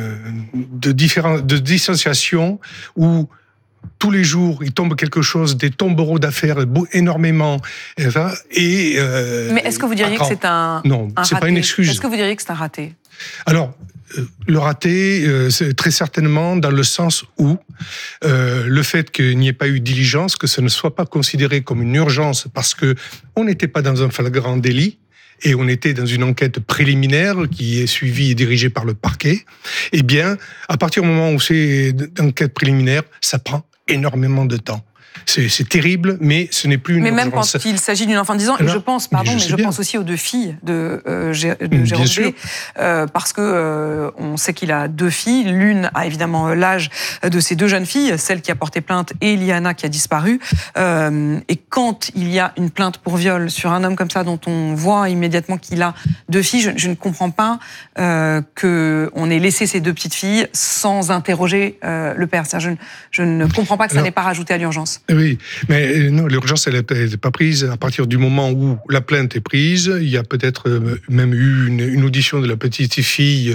de, différen, de distanciation où tous les jours, il tombe quelque chose, des tombereaux d'affaires, énormément. Et, euh, Mais est-ce que vous diriez attends, que c'est un Non, un c'est raté. pas une excuse. Est-ce que vous diriez que c'est un raté ? Alors, le raté, euh, c'est très certainement dans le sens où euh, le fait qu'il n'y ait pas eu diligence, que ce ne soit pas considéré comme une urgence parce que on n'était pas dans un flagrant délit et on était dans une enquête préliminaire qui est suivie et dirigée par le parquet, eh bien, à partir du moment où c'est une enquête préliminaire, ça prend énormément de temps. C'est, c'est terrible, mais ce n'est plus une Mais urgence. même quand il s'agit d'une enfant de dix ans, et je pense, pardon, mais je, mais je pense aussi aux deux filles de, euh, de Jérôme B, euh, parce que euh, on sait qu'il a deux filles. L'une a évidemment l'âge de ces deux jeunes filles, celle qui a porté plainte et Liana qui a disparu. Euh, et quand il y a une plainte pour viol sur un homme comme ça, dont on voit immédiatement qu'il a deux filles, je, je ne comprends pas euh, qu'on ait laissé ces deux petites filles sans interroger euh, le père. Je, je ne comprends pas que ça Alors, n'ait pas rajouté à l'urgence. Oui, mais non, l'urgence, elle n'est pas prise à partir du moment où la plainte est prise. Il y a peut-être même eu une, une audition de la petite fille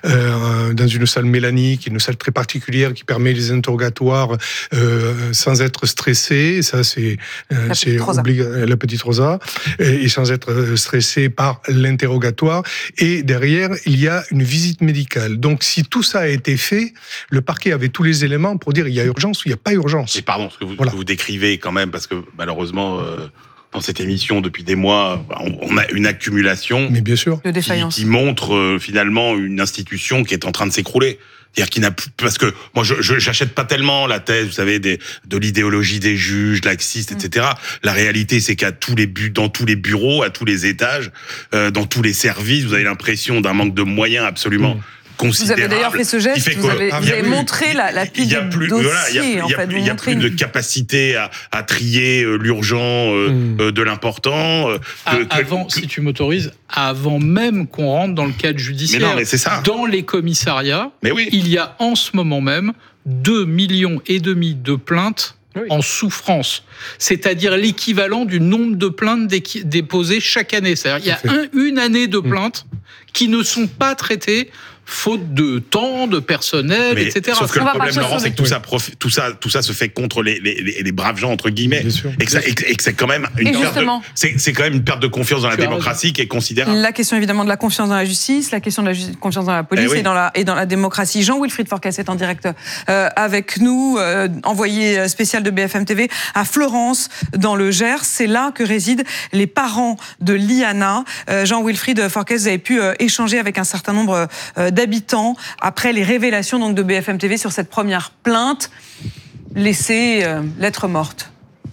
euh, dans une salle mélanique, une salle très particulière qui permet les interrogatoires euh, sans être stressé. Ça, c'est, euh, la, c'est petite obliga- la petite Rosa. Et, et sans être stressé par l'interrogatoire. Et derrière, il y a une visite médicale. Donc, si tout ça a été fait, le parquet avait tous les éléments pour dire il y a urgence ou il n'y a pas urgence. Et pardon, ce que vous, voilà. que vous décrivez quand même, parce que malheureusement, euh, dans cette émission, depuis des mois, on, on a une accumulation Mais bien sûr. de défaillance qui, qui montre euh, finalement une institution qui est en train de s'écrouler. C'est-à-dire qu'il n'a plus, parce que moi, je, je j'achète pas tellement la thèse, vous savez, des, de l'idéologie des juges, laxistes, et cetera. Mmh. La réalité, c'est qu'à tous les bu- dans tous les bureaux, à tous les étages, euh, dans tous les services, vous avez l'impression d'un manque de moyens absolument. Mmh. Vous avez d'ailleurs fait ce geste, vous avez, vous avez montré la, la pile de dossiers, voilà, il y a, il y a, en fait. Il y a plus de capacité à, à trier l'urgent euh, mmh. de l'important. Euh, que, que, avant, que... si tu m'autorises, avant même qu'on rentre dans le cadre judiciaire, mais non, mais c'est ça. Dans les commissariats, mais oui. il y a en ce moment même deux millions et demi de plaintes oui. en souffrance. C'est-à-dire l'équivalent du nombre de plaintes déposées chaque année. C'est-à-dire il y a un, une année de plaintes mmh. qui ne sont pas traitées faute de temps, de personnel, mais, et cetera. Sauf que le problème, Laurent, c'est que tout ça, profi- tout ça, tout ça se fait contre les, les, les, les braves gens entre guillemets, et que, ça, et que c'est quand même une perte de, c'est, c'est quand même une perte de confiance dans la démocratie qui est considérable. La question évidemment de la confiance dans la justice, la question de la ju- confiance dans la police eh oui. et dans la et dans la démocratie. Jean-Wilfried Forcas est en direct euh, avec nous, euh, envoyé spécial de B F M T V à Florence dans le Gers. C'est là que résident les parents de Liana. Euh, Jean-Wilfried Forcas, vous avez pu euh, échanger avec un certain nombre euh, d'habitants après les révélations donc, de B F M T V sur cette première plainte laissée euh, lettre morte.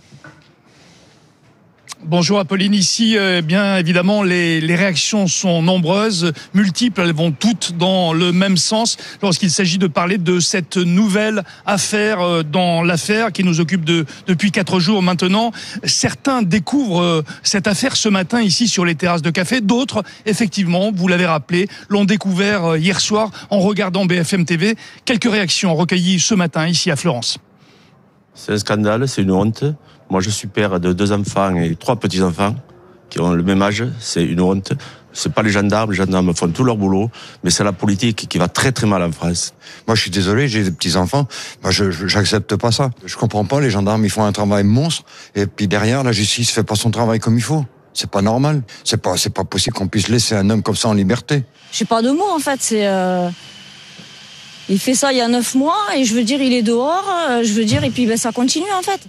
Bonjour Apolline, ici euh, bien évidemment les, les réactions sont nombreuses, multiples, elles vont toutes dans le même sens lorsqu'il s'agit de parler de cette nouvelle affaire euh, dans l'affaire qui nous occupe de, depuis quatre jours maintenant. Certains découvrent euh, cette affaire ce matin ici sur les terrasses de café, d'autres effectivement, vous l'avez rappelé, l'ont découvert euh, hier soir en regardant B F M T V. Quelques réactions recueillies ce matin ici à Florence. C'est un scandale, c'est une honte. Moi, je suis père de deux enfants et trois petits-enfants qui ont le même âge. C'est une honte. C'est pas les gendarmes. Les gendarmes font tout leur boulot. Mais c'est la politique qui va très, très mal en France. Moi, je suis désolé, j'ai des petits-enfants. Moi, je, je, j'accepte pas ça. Je comprends pas. Les gendarmes, ils font un travail monstre. Et puis derrière, la justice fait pas son travail comme il faut. C'est pas normal. C'est pas, c'est pas possible qu'on puisse laisser un homme comme ça en liberté. J'ai pas de mots, en fait. C'est, euh... il fait ça il y a neuf mois. Et je veux dire, il est dehors. Je veux dire, et puis, ben, ça continue, en fait.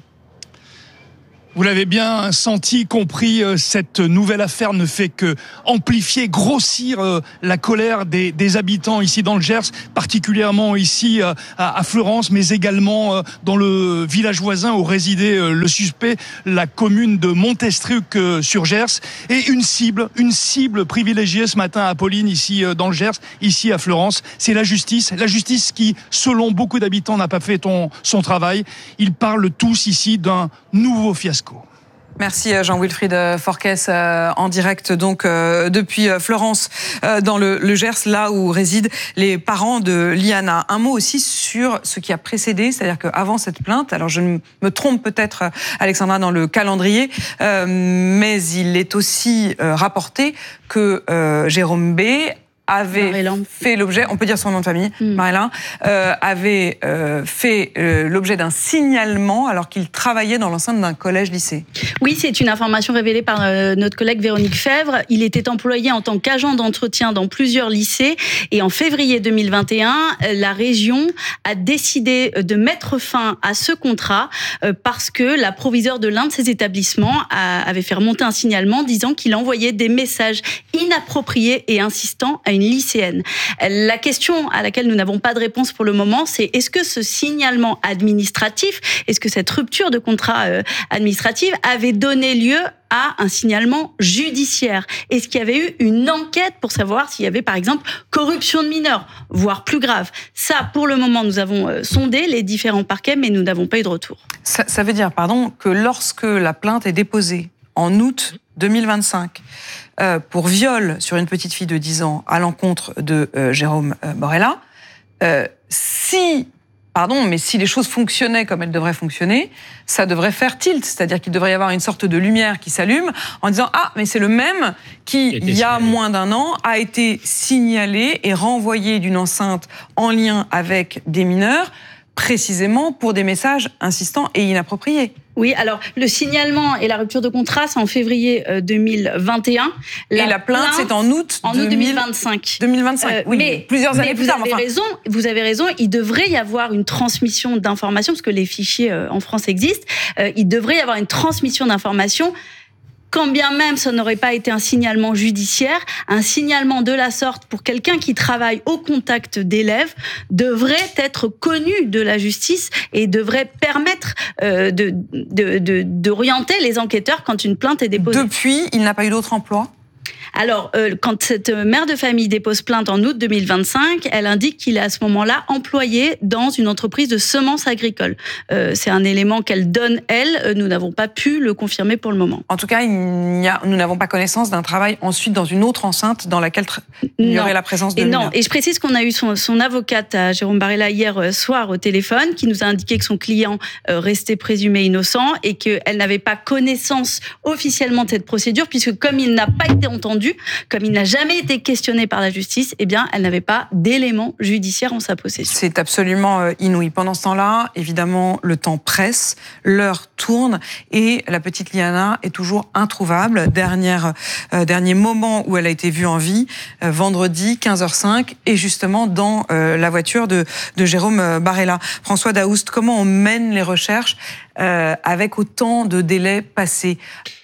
Vous l'avez bien senti, compris, cette nouvelle affaire ne fait que amplifier, grossir la colère des, des habitants ici dans le Gers, particulièrement ici à, à Florence, mais également dans le village voisin où résidait le suspect, la commune de Montestruc sur Gers. Et une cible, une cible privilégiée ce matin à Apolline, ici dans le Gers, ici à Florence, c'est la justice. La justice qui, selon beaucoup d'habitants, n'a pas fait ton, son travail. Ils parlent tous ici d'un nouveau fiasco. Merci Jean-Wilfried Forquès en direct donc euh, depuis Florence euh, dans le, le Gers, là où résident les parents de Liana. Un mot aussi sur ce qui a précédé, c'est-à-dire qu'avant cette plainte, alors je me trompe peut-être Alexandra dans le calendrier, euh, mais il est aussi euh, rapporté que euh, Jérôme B avait Marilyn. fait l'objet, on peut dire son nom de famille, mm. Marilyn, euh, avait euh, fait euh, l'objet d'un signalement alors qu'il travaillait dans l'enceinte d'un collège-lycée. Oui, c'est une information révélée par euh, notre collègue Véronique Fèvre. Il était employé en tant qu'agent d'entretien dans plusieurs lycées et en février deux mille vingt et un, la région a décidé de mettre fin à ce contrat euh, parce que la proviseure de l'un de ces établissements a, avait fait remonter un signalement disant qu'il envoyait des messages inappropriés et insistant à une lycéenne. La question à laquelle nous n'avons pas de réponse pour le moment, c'est est-ce que ce signalement administratif, est-ce que cette rupture de contrat euh, administratif avait donné lieu à un signalement judiciaire? Est-ce qu'il y avait eu une enquête pour savoir s'il y avait, par exemple, corruption de mineurs, voire plus grave? Ça, pour le moment, nous avons euh, sondé les différents parquets, mais nous n'avons pas eu de retour. Ça, ça veut dire, pardon, que lorsque la plainte est déposée en août deux mille vingt-cinq euh, pour viol sur une petite fille de dix ans à l'encontre de euh, Jérôme euh, Borella, euh, si, pardon, mais si les choses fonctionnaient comme elles devraient fonctionner, ça devrait faire tilt, c'est-à-dire qu'il devrait y avoir une sorte de lumière qui s'allume en disant « Ah, mais c'est le même qui, il y a moins d'un an, a été signalé et renvoyé d'une enceinte en lien avec des mineurs, précisément pour des messages insistants et inappropriés. » Oui, alors le signalement et la rupture de contrat, c'est en février deux mille vingt et un. La et la plainte, plainte c'est en août en août deux mille vingt-cinq. deux mille vingt-cinq, euh, oui, mais, plusieurs années mais plus vous tard. Avez enfin... raison, vous avez raison, il devrait y avoir une transmission d'informations, parce que les fichiers euh, en France existent, euh, il devrait y avoir une transmission d'informations. Quand bien même ça n'aurait pas été un signalement judiciaire, un signalement de la sorte pour quelqu'un qui travaille au contact d'élèves devrait être connu de la justice et devrait permettre euh, de, de, de, d'orienter les enquêteurs quand une plainte est déposée. Depuis, il n'a pas eu d'autre emploi ? Alors, euh, quand cette mère de famille dépose plainte en août deux mille vingt-cinq, elle indique qu'il est à ce moment-là employé dans une entreprise de semences agricoles. Euh, c'est un élément qu'elle donne, elle. Nous n'avons pas pu le confirmer pour le moment. En tout cas, il n'y a, nous n'avons pas connaissance d'un travail ensuite dans une autre enceinte dans laquelle tra- il y aurait la présence de et mineurs. Non, et je précise qu'on a eu son, son avocate à Jérôme Barella hier soir au téléphone qui nous a indiqué que son client euh, restait présumé innocent et qu'elle n'avait pas connaissance officiellement de cette procédure puisque comme il n'a pas été entendu, comme il n'a jamais été questionné par la justice, eh bien, elle n'avait pas d'éléments judiciaires en sa possession. C'est absolument inouï. Pendant ce temps-là, évidemment, le temps presse, l'heure tourne et la petite Liana est toujours introuvable. Dernière, euh, dernier moment où elle a été vue en vie, euh, vendredi, quinze heures cinq, et justement dans euh, la voiture de, de Jérôme Barella. François Daoust, comment on mène les recherches euh, avec autant de délais passés ?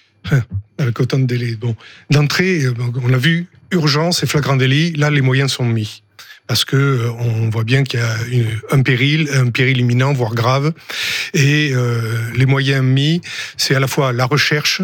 Avec autant de délais. Bon, d'entrée, on l'a vu, urgence et flagrant délit, là, les moyens sont mis. parce que on voit bien qu'il y a une, un péril, un péril imminent, voire grave. Et euh, les moyens mis, c'est à la fois la recherche,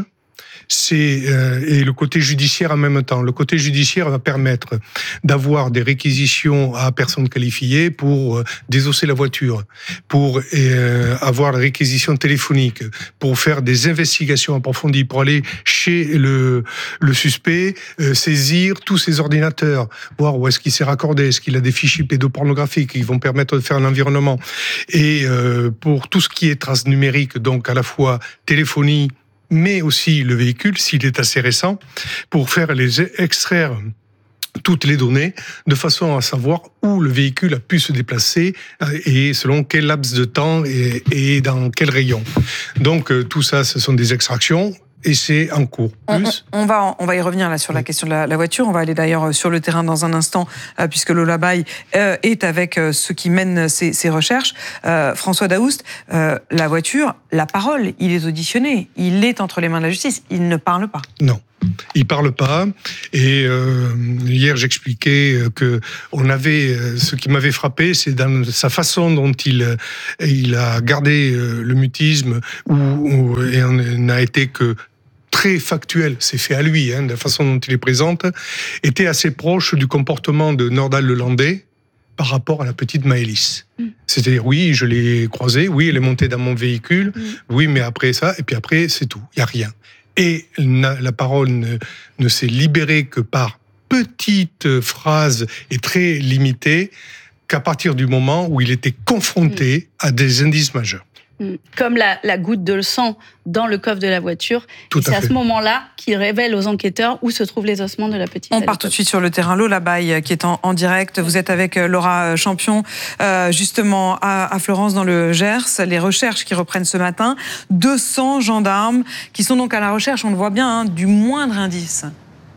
c'est euh, et le côté judiciaire en même temps. Le côté judiciaire va permettre d'avoir des réquisitions à personnes qualifiées pour euh, désosser la voiture, pour euh, avoir la réquisition téléphonique, pour faire des investigations approfondies, pour aller chez le, le suspect, euh, saisir tous ses ordinateurs, voir où est-ce qu'il s'est raccordé, est-ce qu'il a des fichiers pédopornographiques qui vont permettre de faire un environnement. Et euh, pour tout ce qui est traces numériques, donc à la fois téléphonie, mais aussi le véhicule, s'il est assez récent, pour faire les extraire toutes les données, de façon à savoir où le véhicule a pu se déplacer et selon quel laps de temps et, et dans quel rayon. Donc tout ça, ce sont des extractions. Et c'est en cours. Plus. On, on, va, on va y revenir là sur la question de la, la voiture. On va aller d'ailleurs sur le terrain dans un instant, euh, puisque Lola Baye euh, est avec euh, ceux qui mènent ces, ces recherches. Euh, François Daoust, euh, la voiture, la parole, il est auditionné. Il est entre les mains de la justice. Il ne parle pas. Non. Il parle pas. Et euh, hier, j'expliquais que on avait. Ce qui m'avait frappé, c'est dans sa façon dont il il a gardé le mutisme, où, où et on n'a été que très factuel, c'est fait à lui, hein, de la façon dont il est présente, était assez proche du comportement de Nordal Lelandais par rapport à la petite Maëlys. Mm. C'est-à-dire, oui, je l'ai croisée, oui, elle est montée dans mon véhicule, mm. oui, mais après ça, et puis après, c'est tout, il n'y a rien. Et la parole ne, ne s'est libérée que par petites phrases et très limitées, qu'à partir du moment où il était confronté mm. à des indices majeurs. Comme la, la goutte de sang dans le coffre de la voiture. Tout et c'est à, à ce moment-là qu'il révèle aux enquêteurs où se trouvent les ossements de la petite. On part tout de suite sur le terrain. Lola Baye qui est en, en direct. Vous êtes avec Laura Champion, euh, justement à, à Florence dans le Gers. Les recherches qui reprennent ce matin. deux cents gendarmes qui sont donc à la recherche, on le voit bien, hein, du moindre indice.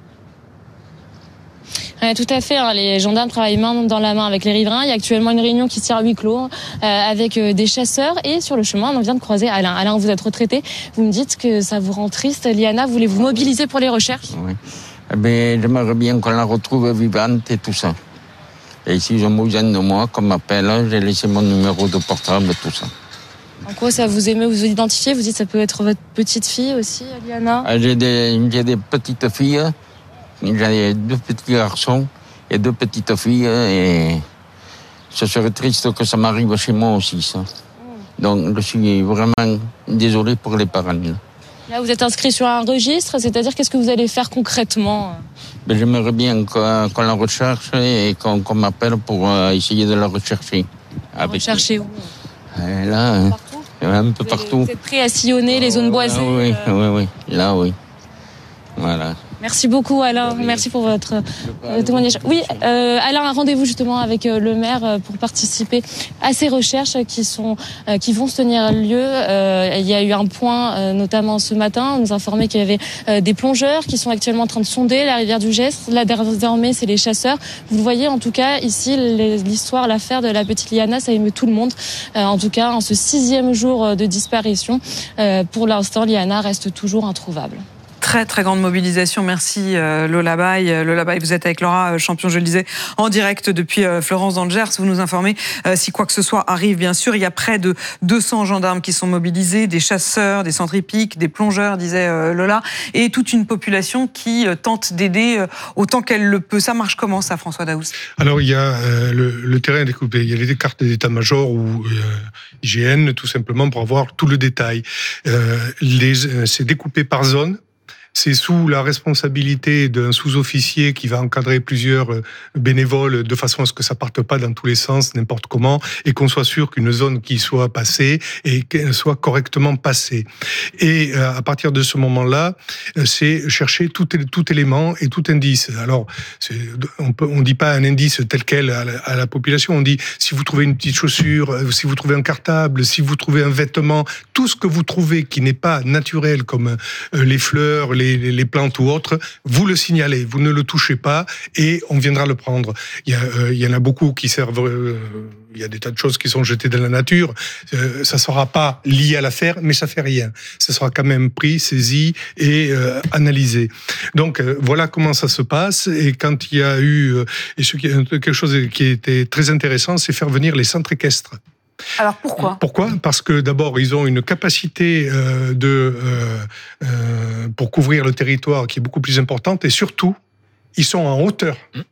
Ouais, tout à fait. Hein. Les gendarmes travaillent main dans la main avec les riverains. Il y a actuellement une réunion qui se tient à huis clos euh, avec euh, des chasseurs. Et sur le chemin, on vient de croiser Alain. Alain, vous êtes retraité. Vous me dites que ça vous rend triste. Liana, voulez-vous mobiliser pour les recherches ? Oui. Eh bien, j'aimerais bien qu'on la retrouve vivante et tout ça. Et si j'ai besoin de moi, qu'on m'appelle, j'ai laissé mon numéro de portable et tout ça. En quoi ça vous aimez, vous identifiez ? Vous dites que ça peut être votre petite fille aussi, Liana ? Ah, j'ai, des, j'ai des petites filles. J'ai deux petits garçons et deux petites filles et ce serait triste que ça m'arrive chez moi aussi, ça. Donc je suis vraiment désolé pour les parents. Là, vous êtes inscrit sur un registre, c'est-à-dire qu'est-ce que vous allez faire concrètement ? Ben, j'aimerais bien qu'on, qu'on la recherche et qu'on, qu'on m'appelle pour essayer de la rechercher. Rechercher où ? Là, partout ? Un peu partout. Vous êtes prêt à sillonner les zones boisées ? Oui, oui, oui, là, oui. Voilà. Merci beaucoup Alain, merci pour votre euh, témoignage. Oui, euh, Alain a rendez-vous justement avec euh, le maire euh, pour participer à ces recherches qui sont euh, qui vont se tenir lieu. Euh, il y a eu un point euh, notamment ce matin, on nous informait qu'il y avait euh, des plongeurs qui sont actuellement en train de sonder la rivière du Gers. Là désormais c'est les chasseurs. Vous le voyez en tout cas ici l'histoire, l'affaire de la petite Liana, ça émeut tout le monde. Euh, en tout cas en ce sixième jour de disparition, euh, pour l'instant Liana reste toujours introuvable. Très très grande mobilisation, merci euh, Lola Baye. Lola Baye, vous êtes avec Laura Champion, je le disais, en direct depuis euh, Florence dans le Gers. Vous nous informez euh, si quoi que ce soit arrive, bien sûr. Il y a près de deux cents gendarmes qui sont mobilisés, des chasseurs, des centripiques, des plongeurs, disait euh, Lola, et toute une population qui euh, tente d'aider euh, autant qu'elle le peut. Ça marche comment ça, François Daoust ? Alors il y a euh, le, le terrain est découpé, il y a les cartes d'état-major ou euh, I G N tout simplement pour avoir tout le détail. Euh, les, euh, c'est découpé par zone. C'est sous la responsabilité d'un sous-officier qui va encadrer plusieurs bénévoles de façon à ce que ça parte pas dans tous les sens, n'importe comment, et qu'on soit sûr qu'une zone qui soit passée et qu'elle soit correctement passée. Et à partir de ce moment-là, c'est chercher tout, tout élément et tout indice. Alors, c'est, on peut, on dit pas un indice tel quel à la, à la population, on dit si vous trouvez une petite chaussure, si vous trouvez un cartable, si vous trouvez un vêtement, tout ce que vous trouvez qui n'est pas naturel, comme les fleurs, les les, les plantes ou autres, vous le signalez, vous ne le touchez pas et on viendra le prendre. Il y, a, euh, il y en a beaucoup qui servent... Euh, il y a des tas de choses qui sont jetées dans la nature. Euh, ça ne sera pas lié à l'affaire, mais ça ne fait rien. Ça sera quand même pris, saisi et euh, analysé. Donc euh, voilà comment ça se passe. Et quand il y a eu... Euh, et ce qui, quelque chose qui était très intéressant, c'est faire venir les centres équestres. Alors pourquoi ? Pourquoi ? Parce que d'abord, ils ont une capacité euh, de, euh, euh, pour couvrir le territoire qui est beaucoup plus importante et surtout, ils sont en hauteur.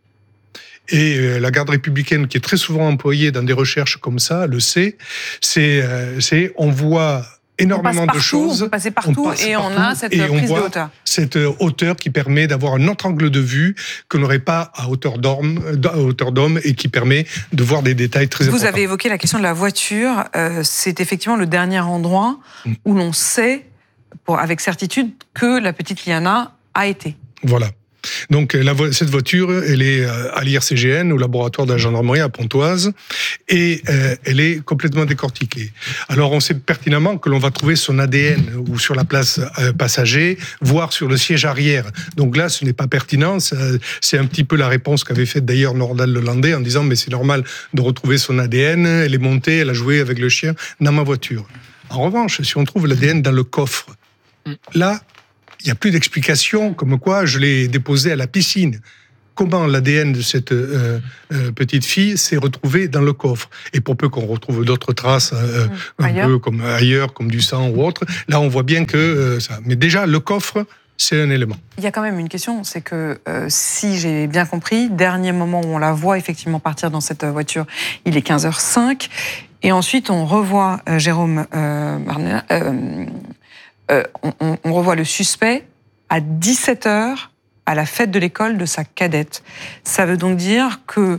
Et euh, la garde républicaine, qui est très souvent employée dans des recherches comme ça, le sait, c'est, euh, c'est on voit énormément on passe de partout, choses. On peut passer partout on passe et partout, on a cette et prise on voit de hauteur. Cette hauteur qui permet d'avoir un autre angle de vue que n'aurait pas à hauteur d'homme, à hauteur d'homme et qui permet de voir des détails très Vous importants. Vous avez évoqué la question de la voiture. Euh, c'est effectivement le dernier endroit mmh. où l'on sait, pour, avec certitude, que la petite Liana a été. Voilà. Donc la, cette voiture, elle est à l'I R C G N, au laboratoire de la gendarmerie à Pontoise, et euh, elle est complètement décortiquée. Alors on sait pertinemment que l'on va trouver son A D N ou sur la place euh, passager, voire sur le siège arrière. Donc là, ce n'est pas pertinent. C'est un petit peu la réponse qu'avait faite d'ailleurs Nordal Lelandais en disant mais c'est normal de retrouver son A D N. Elle est montée, elle a joué avec le chien dans ma voiture. En revanche, si on trouve l'A D N dans le coffre, là, il n'y a plus d'explication comme quoi je l'ai déposé à la piscine. Comment l'A D N de cette euh, euh, petite fille s'est retrouvé dans le coffre. Et pour peu qu'on retrouve d'autres traces, euh, mmh, un ailleurs. peu comme ailleurs, comme du sang ou autre, là on voit bien que euh, ça... Mais déjà, le coffre, c'est un élément. Il y a quand même une question, c'est que euh, si j'ai bien compris, dernier moment où on la voit effectivement partir dans cette voiture, il est quinze heures cinq, et ensuite on revoit euh, Jérôme euh, Marnet, euh, Euh, on, on revoit le suspect à dix-sept heures à la fête de l'école de sa cadette. Ça veut donc dire que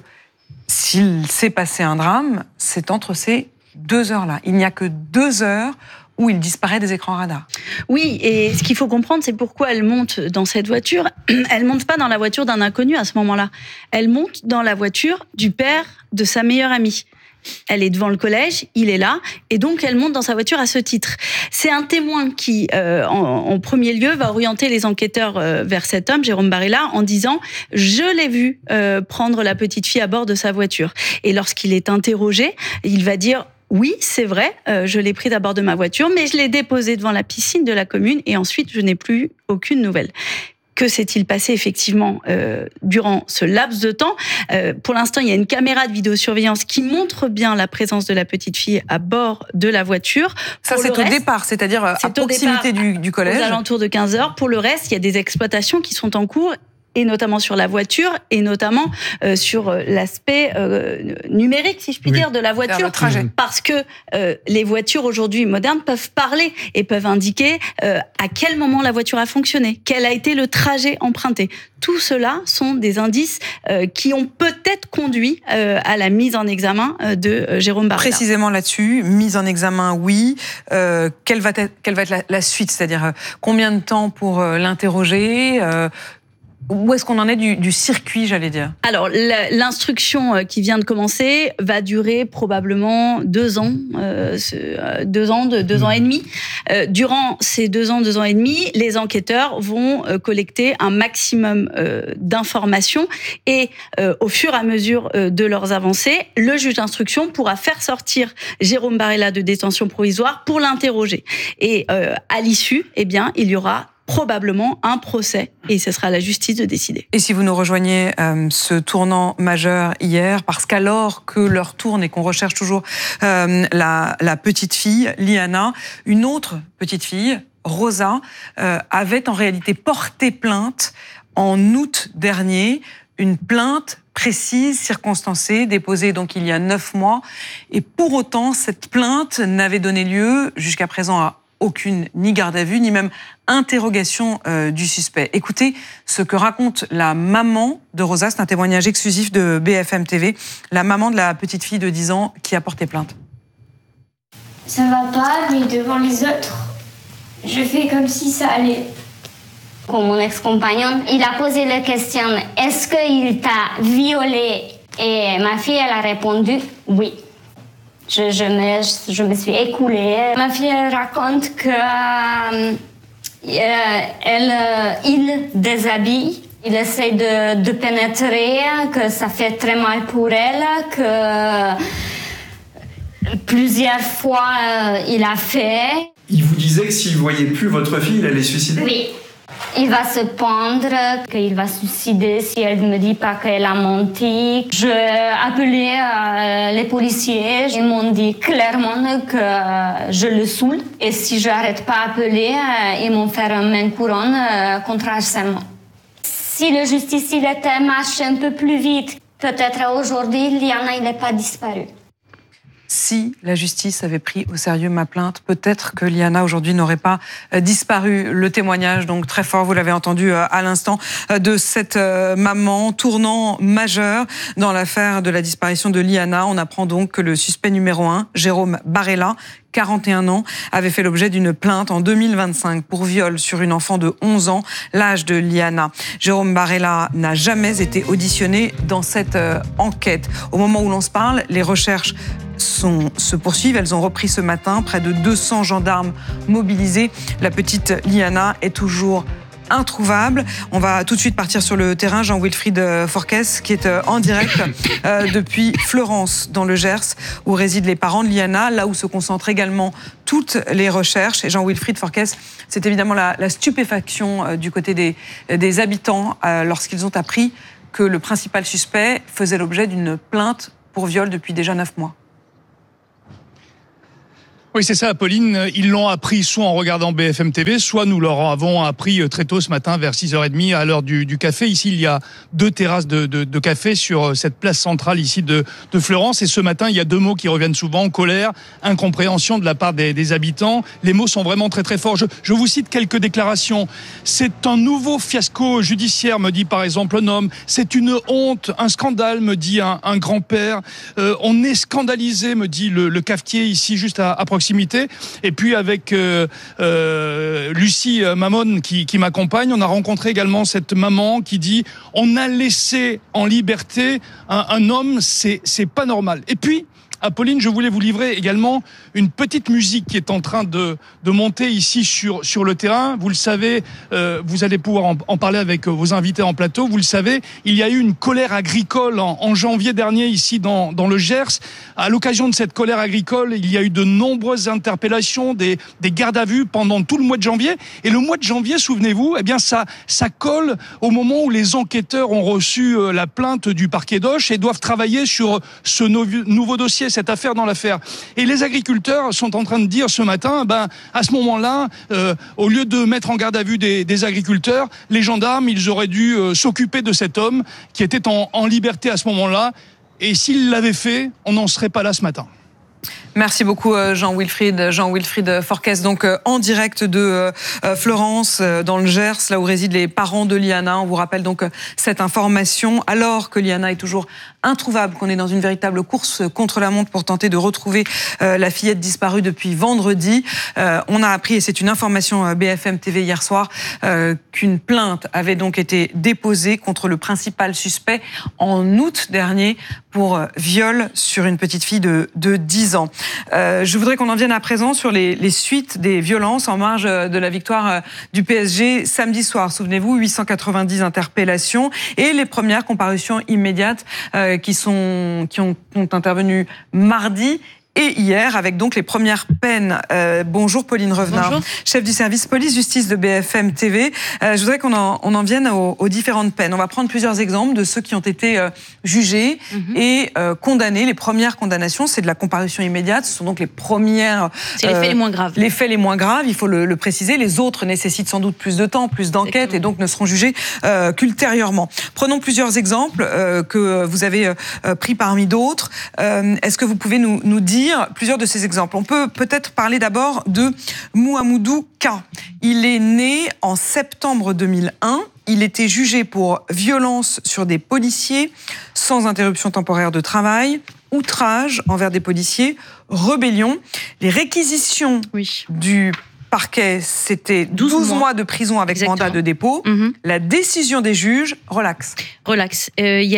s'il s'est passé un drame, c'est entre ces deux heures-là. Il n'y a que deux heures où il disparaît des écrans radars. Oui, et ce qu'il faut comprendre, c'est pourquoi elle monte dans cette voiture. Elle monte pas dans la voiture d'un inconnu à ce moment-là. Elle monte dans la voiture du père de sa meilleure amie. Elle est devant le collège, il est là, et donc elle monte dans sa voiture à ce titre. C'est un témoin qui, euh, en, en premier lieu, va orienter les enquêteurs euh, vers cet homme, Jérôme Barilla, en disant « Je l'ai vu euh, prendre la petite fille à bord de sa voiture ». Et lorsqu'il est interrogé, il va dire « Oui, c'est vrai, euh, je l'ai prise à bord de ma voiture, mais je l'ai déposée devant la piscine de la commune, et ensuite je n'ai plus aucune nouvelle ». Que s'est-il passé effectivement euh, durant ce laps de temps ? euh, Pour l'instant, il y a une caméra de vidéosurveillance qui montre bien la présence de la petite fille à bord de la voiture. Ça, Pour c'est le au reste, départ, c'est-à-dire à proximité départ, du, du collège. Aux alentours de quinze heures. Pour le reste, il y a des exploitations qui sont en cours, et notamment sur la voiture, et notamment euh, sur l'aspect euh, numérique, si je puis oui. dire, de la voiture. Parce que euh, les voitures aujourd'hui modernes peuvent parler et peuvent indiquer euh, à quel moment la voiture a fonctionné, quel a été le trajet emprunté. Tout cela sont des indices euh, qui ont peut-être conduit euh, à la mise en examen euh, de euh, Jérôme Barilla. Précisément là-dessus, mise en examen, oui. Euh, quelle va être, quelle va être la, la suite ? C'est-à-dire euh, combien de temps pour euh, l'interroger euh, Où est-ce qu'on en est du, du circuit, j'allais dire ? Alors, l'instruction qui vient de commencer va durer probablement deux ans, euh, deux ans, de, deux ans et demi. Euh, durant ces deux ans, deux ans et demi, les enquêteurs vont euh, collecter un maximum euh, d'informations et euh, au fur et à mesure euh, de leurs avancées, le juge d'instruction pourra faire sortir Jérôme Barilla de détention provisoire pour l'interroger. Et euh, à l'issue, eh bien, il y aura probablement un procès, et ce sera à la justice de décider. Et si vous nous rejoignez euh, ce tournant majeur hier, parce qu'alors que l'heure tourne et qu'on recherche toujours euh, la, la petite fille, Liana, une autre petite fille, Rosa, euh, avait en réalité porté plainte en août dernier, une plainte précise, circonstancée, déposée donc il y a neuf mois, et pour autant, cette plainte n'avait donné lieu jusqu'à présent à aucune ni garde à vue, ni même interrogation euh, du suspect. Écoutez ce que raconte la maman de Rosa, c'est un témoignage exclusif de B F M T V, la maman de la petite fille de dix ans qui a porté plainte. Ça va pas, mais devant les autres, je fais comme si ça allait. Comme mon ex-compagnon, il a posé la question « Est-ce qu'il t'a violée ?» Et ma fille, elle a répondu « Oui ». Je, je, me, je me suis écoulée. Ma fille elle raconte que euh, elle, il déshabille. Il essaie de, de pénétrer, que ça fait très mal pour elle, que plusieurs fois euh, il a fait. Il vous disait que s'il ne voyait plus votre fille, il allait se suicider? Oui. Il va se pendre, qu'il va se suicider si elle ne me dit pas qu'elle a menti. Je appelais euh, les policiers. Ils m'ont dit clairement que je le saoule. Et si je n'arrête pas d'appeler, euh, ils m'ont fait un main couronne euh, contre harcèlement. Si la justice il était marché un peu plus vite, peut-être aujourd'hui, Liana n'est pas disparue. Si la justice avait pris au sérieux ma plainte, peut-être que Liana aujourd'hui n'aurait pas disparu. Le témoignage donc très fort, vous l'avez entendu à l'instant, de cette maman, tournant majeur dans l'affaire de la disparition de Liana. On apprend donc que le suspect numéro un, Jérôme Barella, quarante et un ans, avait fait l'objet d'une plainte en deux mille vingt-cinq pour viol sur une enfant de onze ans, l'âge de Liana. Jérôme Barella n'a jamais été auditionné dans cette enquête. Au moment où l'on se parle, les recherches Sont, se poursuivent. Elles ont repris ce matin. Près de deux cents gendarmes mobilisés. La petite Liana est toujours introuvable. On va tout de suite partir sur le terrain. Jean-Wilfried Forquès, qui est en direct euh, depuis Fleurance, dans le Gers, où résident les parents de Liana, là où se concentrent également toutes les recherches. Et Jean-Wilfried Forquès, c'est évidemment la, la stupéfaction euh, du côté des, des habitants euh, lorsqu'ils ont appris que le principal suspect faisait l'objet d'une plainte pour viol depuis déjà neuf mois. Oui, c'est ça, Apolline. Ils l'ont appris soit en regardant B F M T V, soit nous leur avons appris très tôt ce matin, vers six heures trente, à l'heure du, du café. Ici, il y a deux terrasses de, de, de café sur cette place centrale ici de, de Fleurance. Et ce matin, il y a deux mots qui reviennent souvent, colère, incompréhension de la part des, des habitants. Les mots sont vraiment très très forts. Je, je vous cite quelques déclarations. C'est un nouveau fiasco judiciaire, me dit par exemple un homme. C'est une honte, un scandale, me dit un, un grand-père. Euh, on est scandalisé, me dit le, le cafetier ici, juste à, à proximité. Et puis avec euh, euh, Lucie Mamone qui, qui m'accompagne, on a rencontré également cette maman qui dit « On a laissé en liberté un, un homme, c'est, c'est pas normal ». Et puis, Apolline, je voulais vous livrer également une petite musique qui est en train de, de monter ici sur, sur le terrain. Vous le savez, euh, vous allez pouvoir en, en parler avec vos invités en plateau. Vous le savez, il y a eu une colère agricole en, en janvier dernier ici dans, dans le Gers. À l'occasion de cette colère agricole, il y a eu de nombreuses interpellations, des, des gardes à vue pendant tout le mois de janvier. Et le mois de janvier, souvenez-vous, eh bien ça, ça colle au moment où les enquêteurs ont reçu la plainte du parquet d'Auch et doivent travailler sur ce nouveau dossier, cette affaire dans l'affaire. Et les agriculteurs sont en train de dire ce matin, ben, à ce moment-là, euh, au lieu de mettre en garde à vue des, des agriculteurs, les gendarmes, ils auraient dû euh, s'occuper de cet homme qui était en, en liberté à ce moment-là. Et s'ils l'avaient fait, on n'en serait pas là ce matin. Merci beaucoup Jean-Wilfried, Jean-Wilfried Forquès, donc en direct de Fleurance, dans le Gers, là où résident les parents de Liana. On vous rappelle donc cette information, alors que Liana est toujours introuvable, qu'on est dans une véritable course contre la montre pour tenter de retrouver la fillette disparue depuis vendredi. On a appris, et c'est une information B F M T V hier soir, qu'une plainte avait donc été déposée contre le principal suspect en août dernier pour viol sur une petite fille de, de dix ans. Euh, je voudrais qu'on en vienne à présent sur les, les suites des violences en marge de la victoire du P S G samedi soir. Souvenez-vous, huit cent quatre-vingt-dix interpellations et les premières comparutions immédiates euh, qui, sont, qui ont, ont intervenu mardi et hier, avec donc les premières peines. Euh, bonjour Pauline Revenard, bonjour. Chef du service police-justice de B F M T V. Euh, je voudrais qu'on en, on en vienne aux, aux différentes peines. On va prendre plusieurs exemples de ceux qui ont été euh, jugés mm-hmm. et euh, condamnés. Les premières condamnations, c'est de la comparution immédiate. Ce sont donc les premières... C'est euh, les faits les moins graves. Les faits les moins graves, il faut le, le préciser. Les autres nécessitent sans doute plus de temps, plus d'enquête et donc ne seront jugés euh, qu'ultérieurement. Prenons plusieurs exemples euh, que vous avez euh, pris parmi d'autres. Euh, est-ce que vous pouvez nous, nous dire plusieurs de ces exemples? On peut peut-être parler d'abord de Mouhamoudou K. Il est né en septembre deux mille un. Il était jugé pour violence sur des policiers, sans interruption temporaire de travail, outrage envers des policiers, rébellion. Les réquisitions oui. du parquet, c'était douze, douze mois. mois de prison avec Exactement. mandat de dépôt. Mm-hmm. La décision des juges, relax. Relax. Euh, il y a eu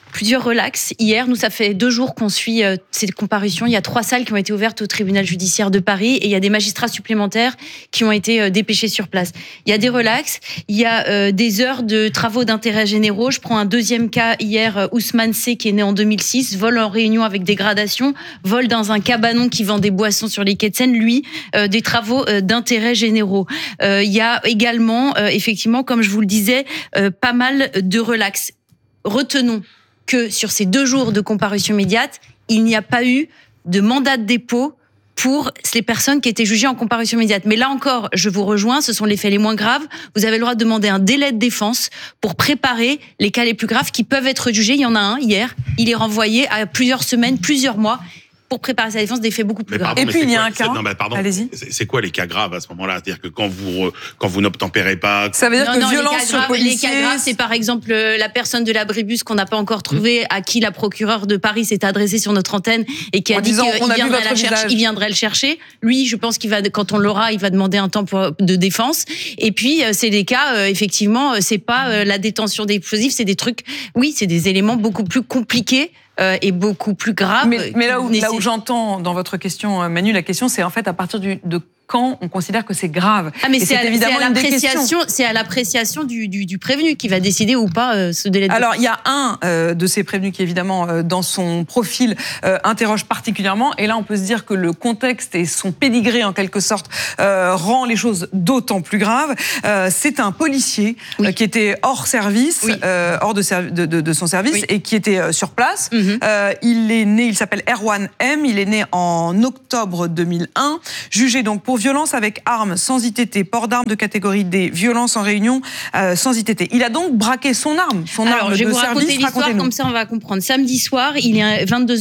plusieurs relax. Hier, nous, ça fait deux jours qu'on suit euh, ces comparutions. Il y a trois salles qui ont été ouvertes au tribunal judiciaire de Paris et il y a des magistrats supplémentaires qui ont été euh, dépêchés sur place. Il y a des relax, il y a euh, des heures de travaux d'intérêt généraux. Je prends un deuxième cas hier, euh, Ousmane C, qui est né en deux mille six, vol en réunion avec dégradation, vol dans un cabanon qui vend des boissons sur les quais de Seine, lui, euh, des travaux euh, d'intérêt généraux. Euh, il y a également, euh, effectivement, comme je vous le disais, euh, pas mal de relax. Retenons que sur ces deux jours de comparution immédiate, il n'y a pas eu de mandat de dépôt pour les personnes qui étaient jugées en comparution immédiate. Mais là encore, je vous rejoins, ce sont les faits les moins graves. Vous avez le droit de demander un délai de défense pour préparer les cas les plus graves qui peuvent être jugés. Il y en a un hier, il est renvoyé à plusieurs semaines, plusieurs mois, pour préparer sa défense des faits beaucoup plus Mais graves. pardon, Et mais puis c'est il y a quoi- un c'est- cas. non, bah, pardon. Allez-y. C'est c'est quoi les cas graves à ce moment-là? C'est-à-dire que quand vous, re- quand vous n'obtempérez pas. Ça veut dire Non, que non, violence les cas sur graves, policier. Les cas graves, c'est par exemple euh, la personne de l'abribus qu'on n'a pas encore trouvée, à qui la procureure de Paris s'est adressée sur notre antenne et qui a En dit disant, qu'il on a vu viendrait, votre la chercher- visage. il viendrait le chercher. Lui, je pense qu'il va, quand on l'aura, il va demander un temps pour- de défense. Et puis, euh, c'est des cas, euh, effectivement, euh, c'est pas euh, la détention d'explosifs, c'est des trucs, oui, c'est des éléments beaucoup plus compliqués euh, et beaucoup plus graves. Mais, mais là où, qui là où nécessitent- j'entends dans votre question, euh, Manu, la question, c'est en fait à partir du, de quand on considère que c'est grave. Ah mais Et c'est à, évidemment c'est à une des questions. l'appréciation, c'est à l'appréciation du, du, du prévenu qui va décider ou pas euh, ce délai de Alors, il y a un euh, de ces prévenus qui, évidemment, euh, dans son profil, euh, interroge particulièrement. Et là, on peut se dire que le contexte et son pédigré, en quelque sorte, euh, rend les choses d'autant plus graves. Euh, c'est un policier euh, qui était hors service, euh, hors de, servi- de, de, de son service, Oui. et qui était euh, sur place. Mhm. Euh, il est né, il s'appelle Erwan M. Il est né en octobre deux mille un. Jugé donc pour violence avec arme sans I T T, port d'armes de catégorie D, violence en réunion euh, sans I T T. Il a donc braqué son arme, son Alors, arme je vais de vous raconter service. l'histoire, Racontez-nous. comme ça on va comprendre. Samedi soir, il est vingt-deux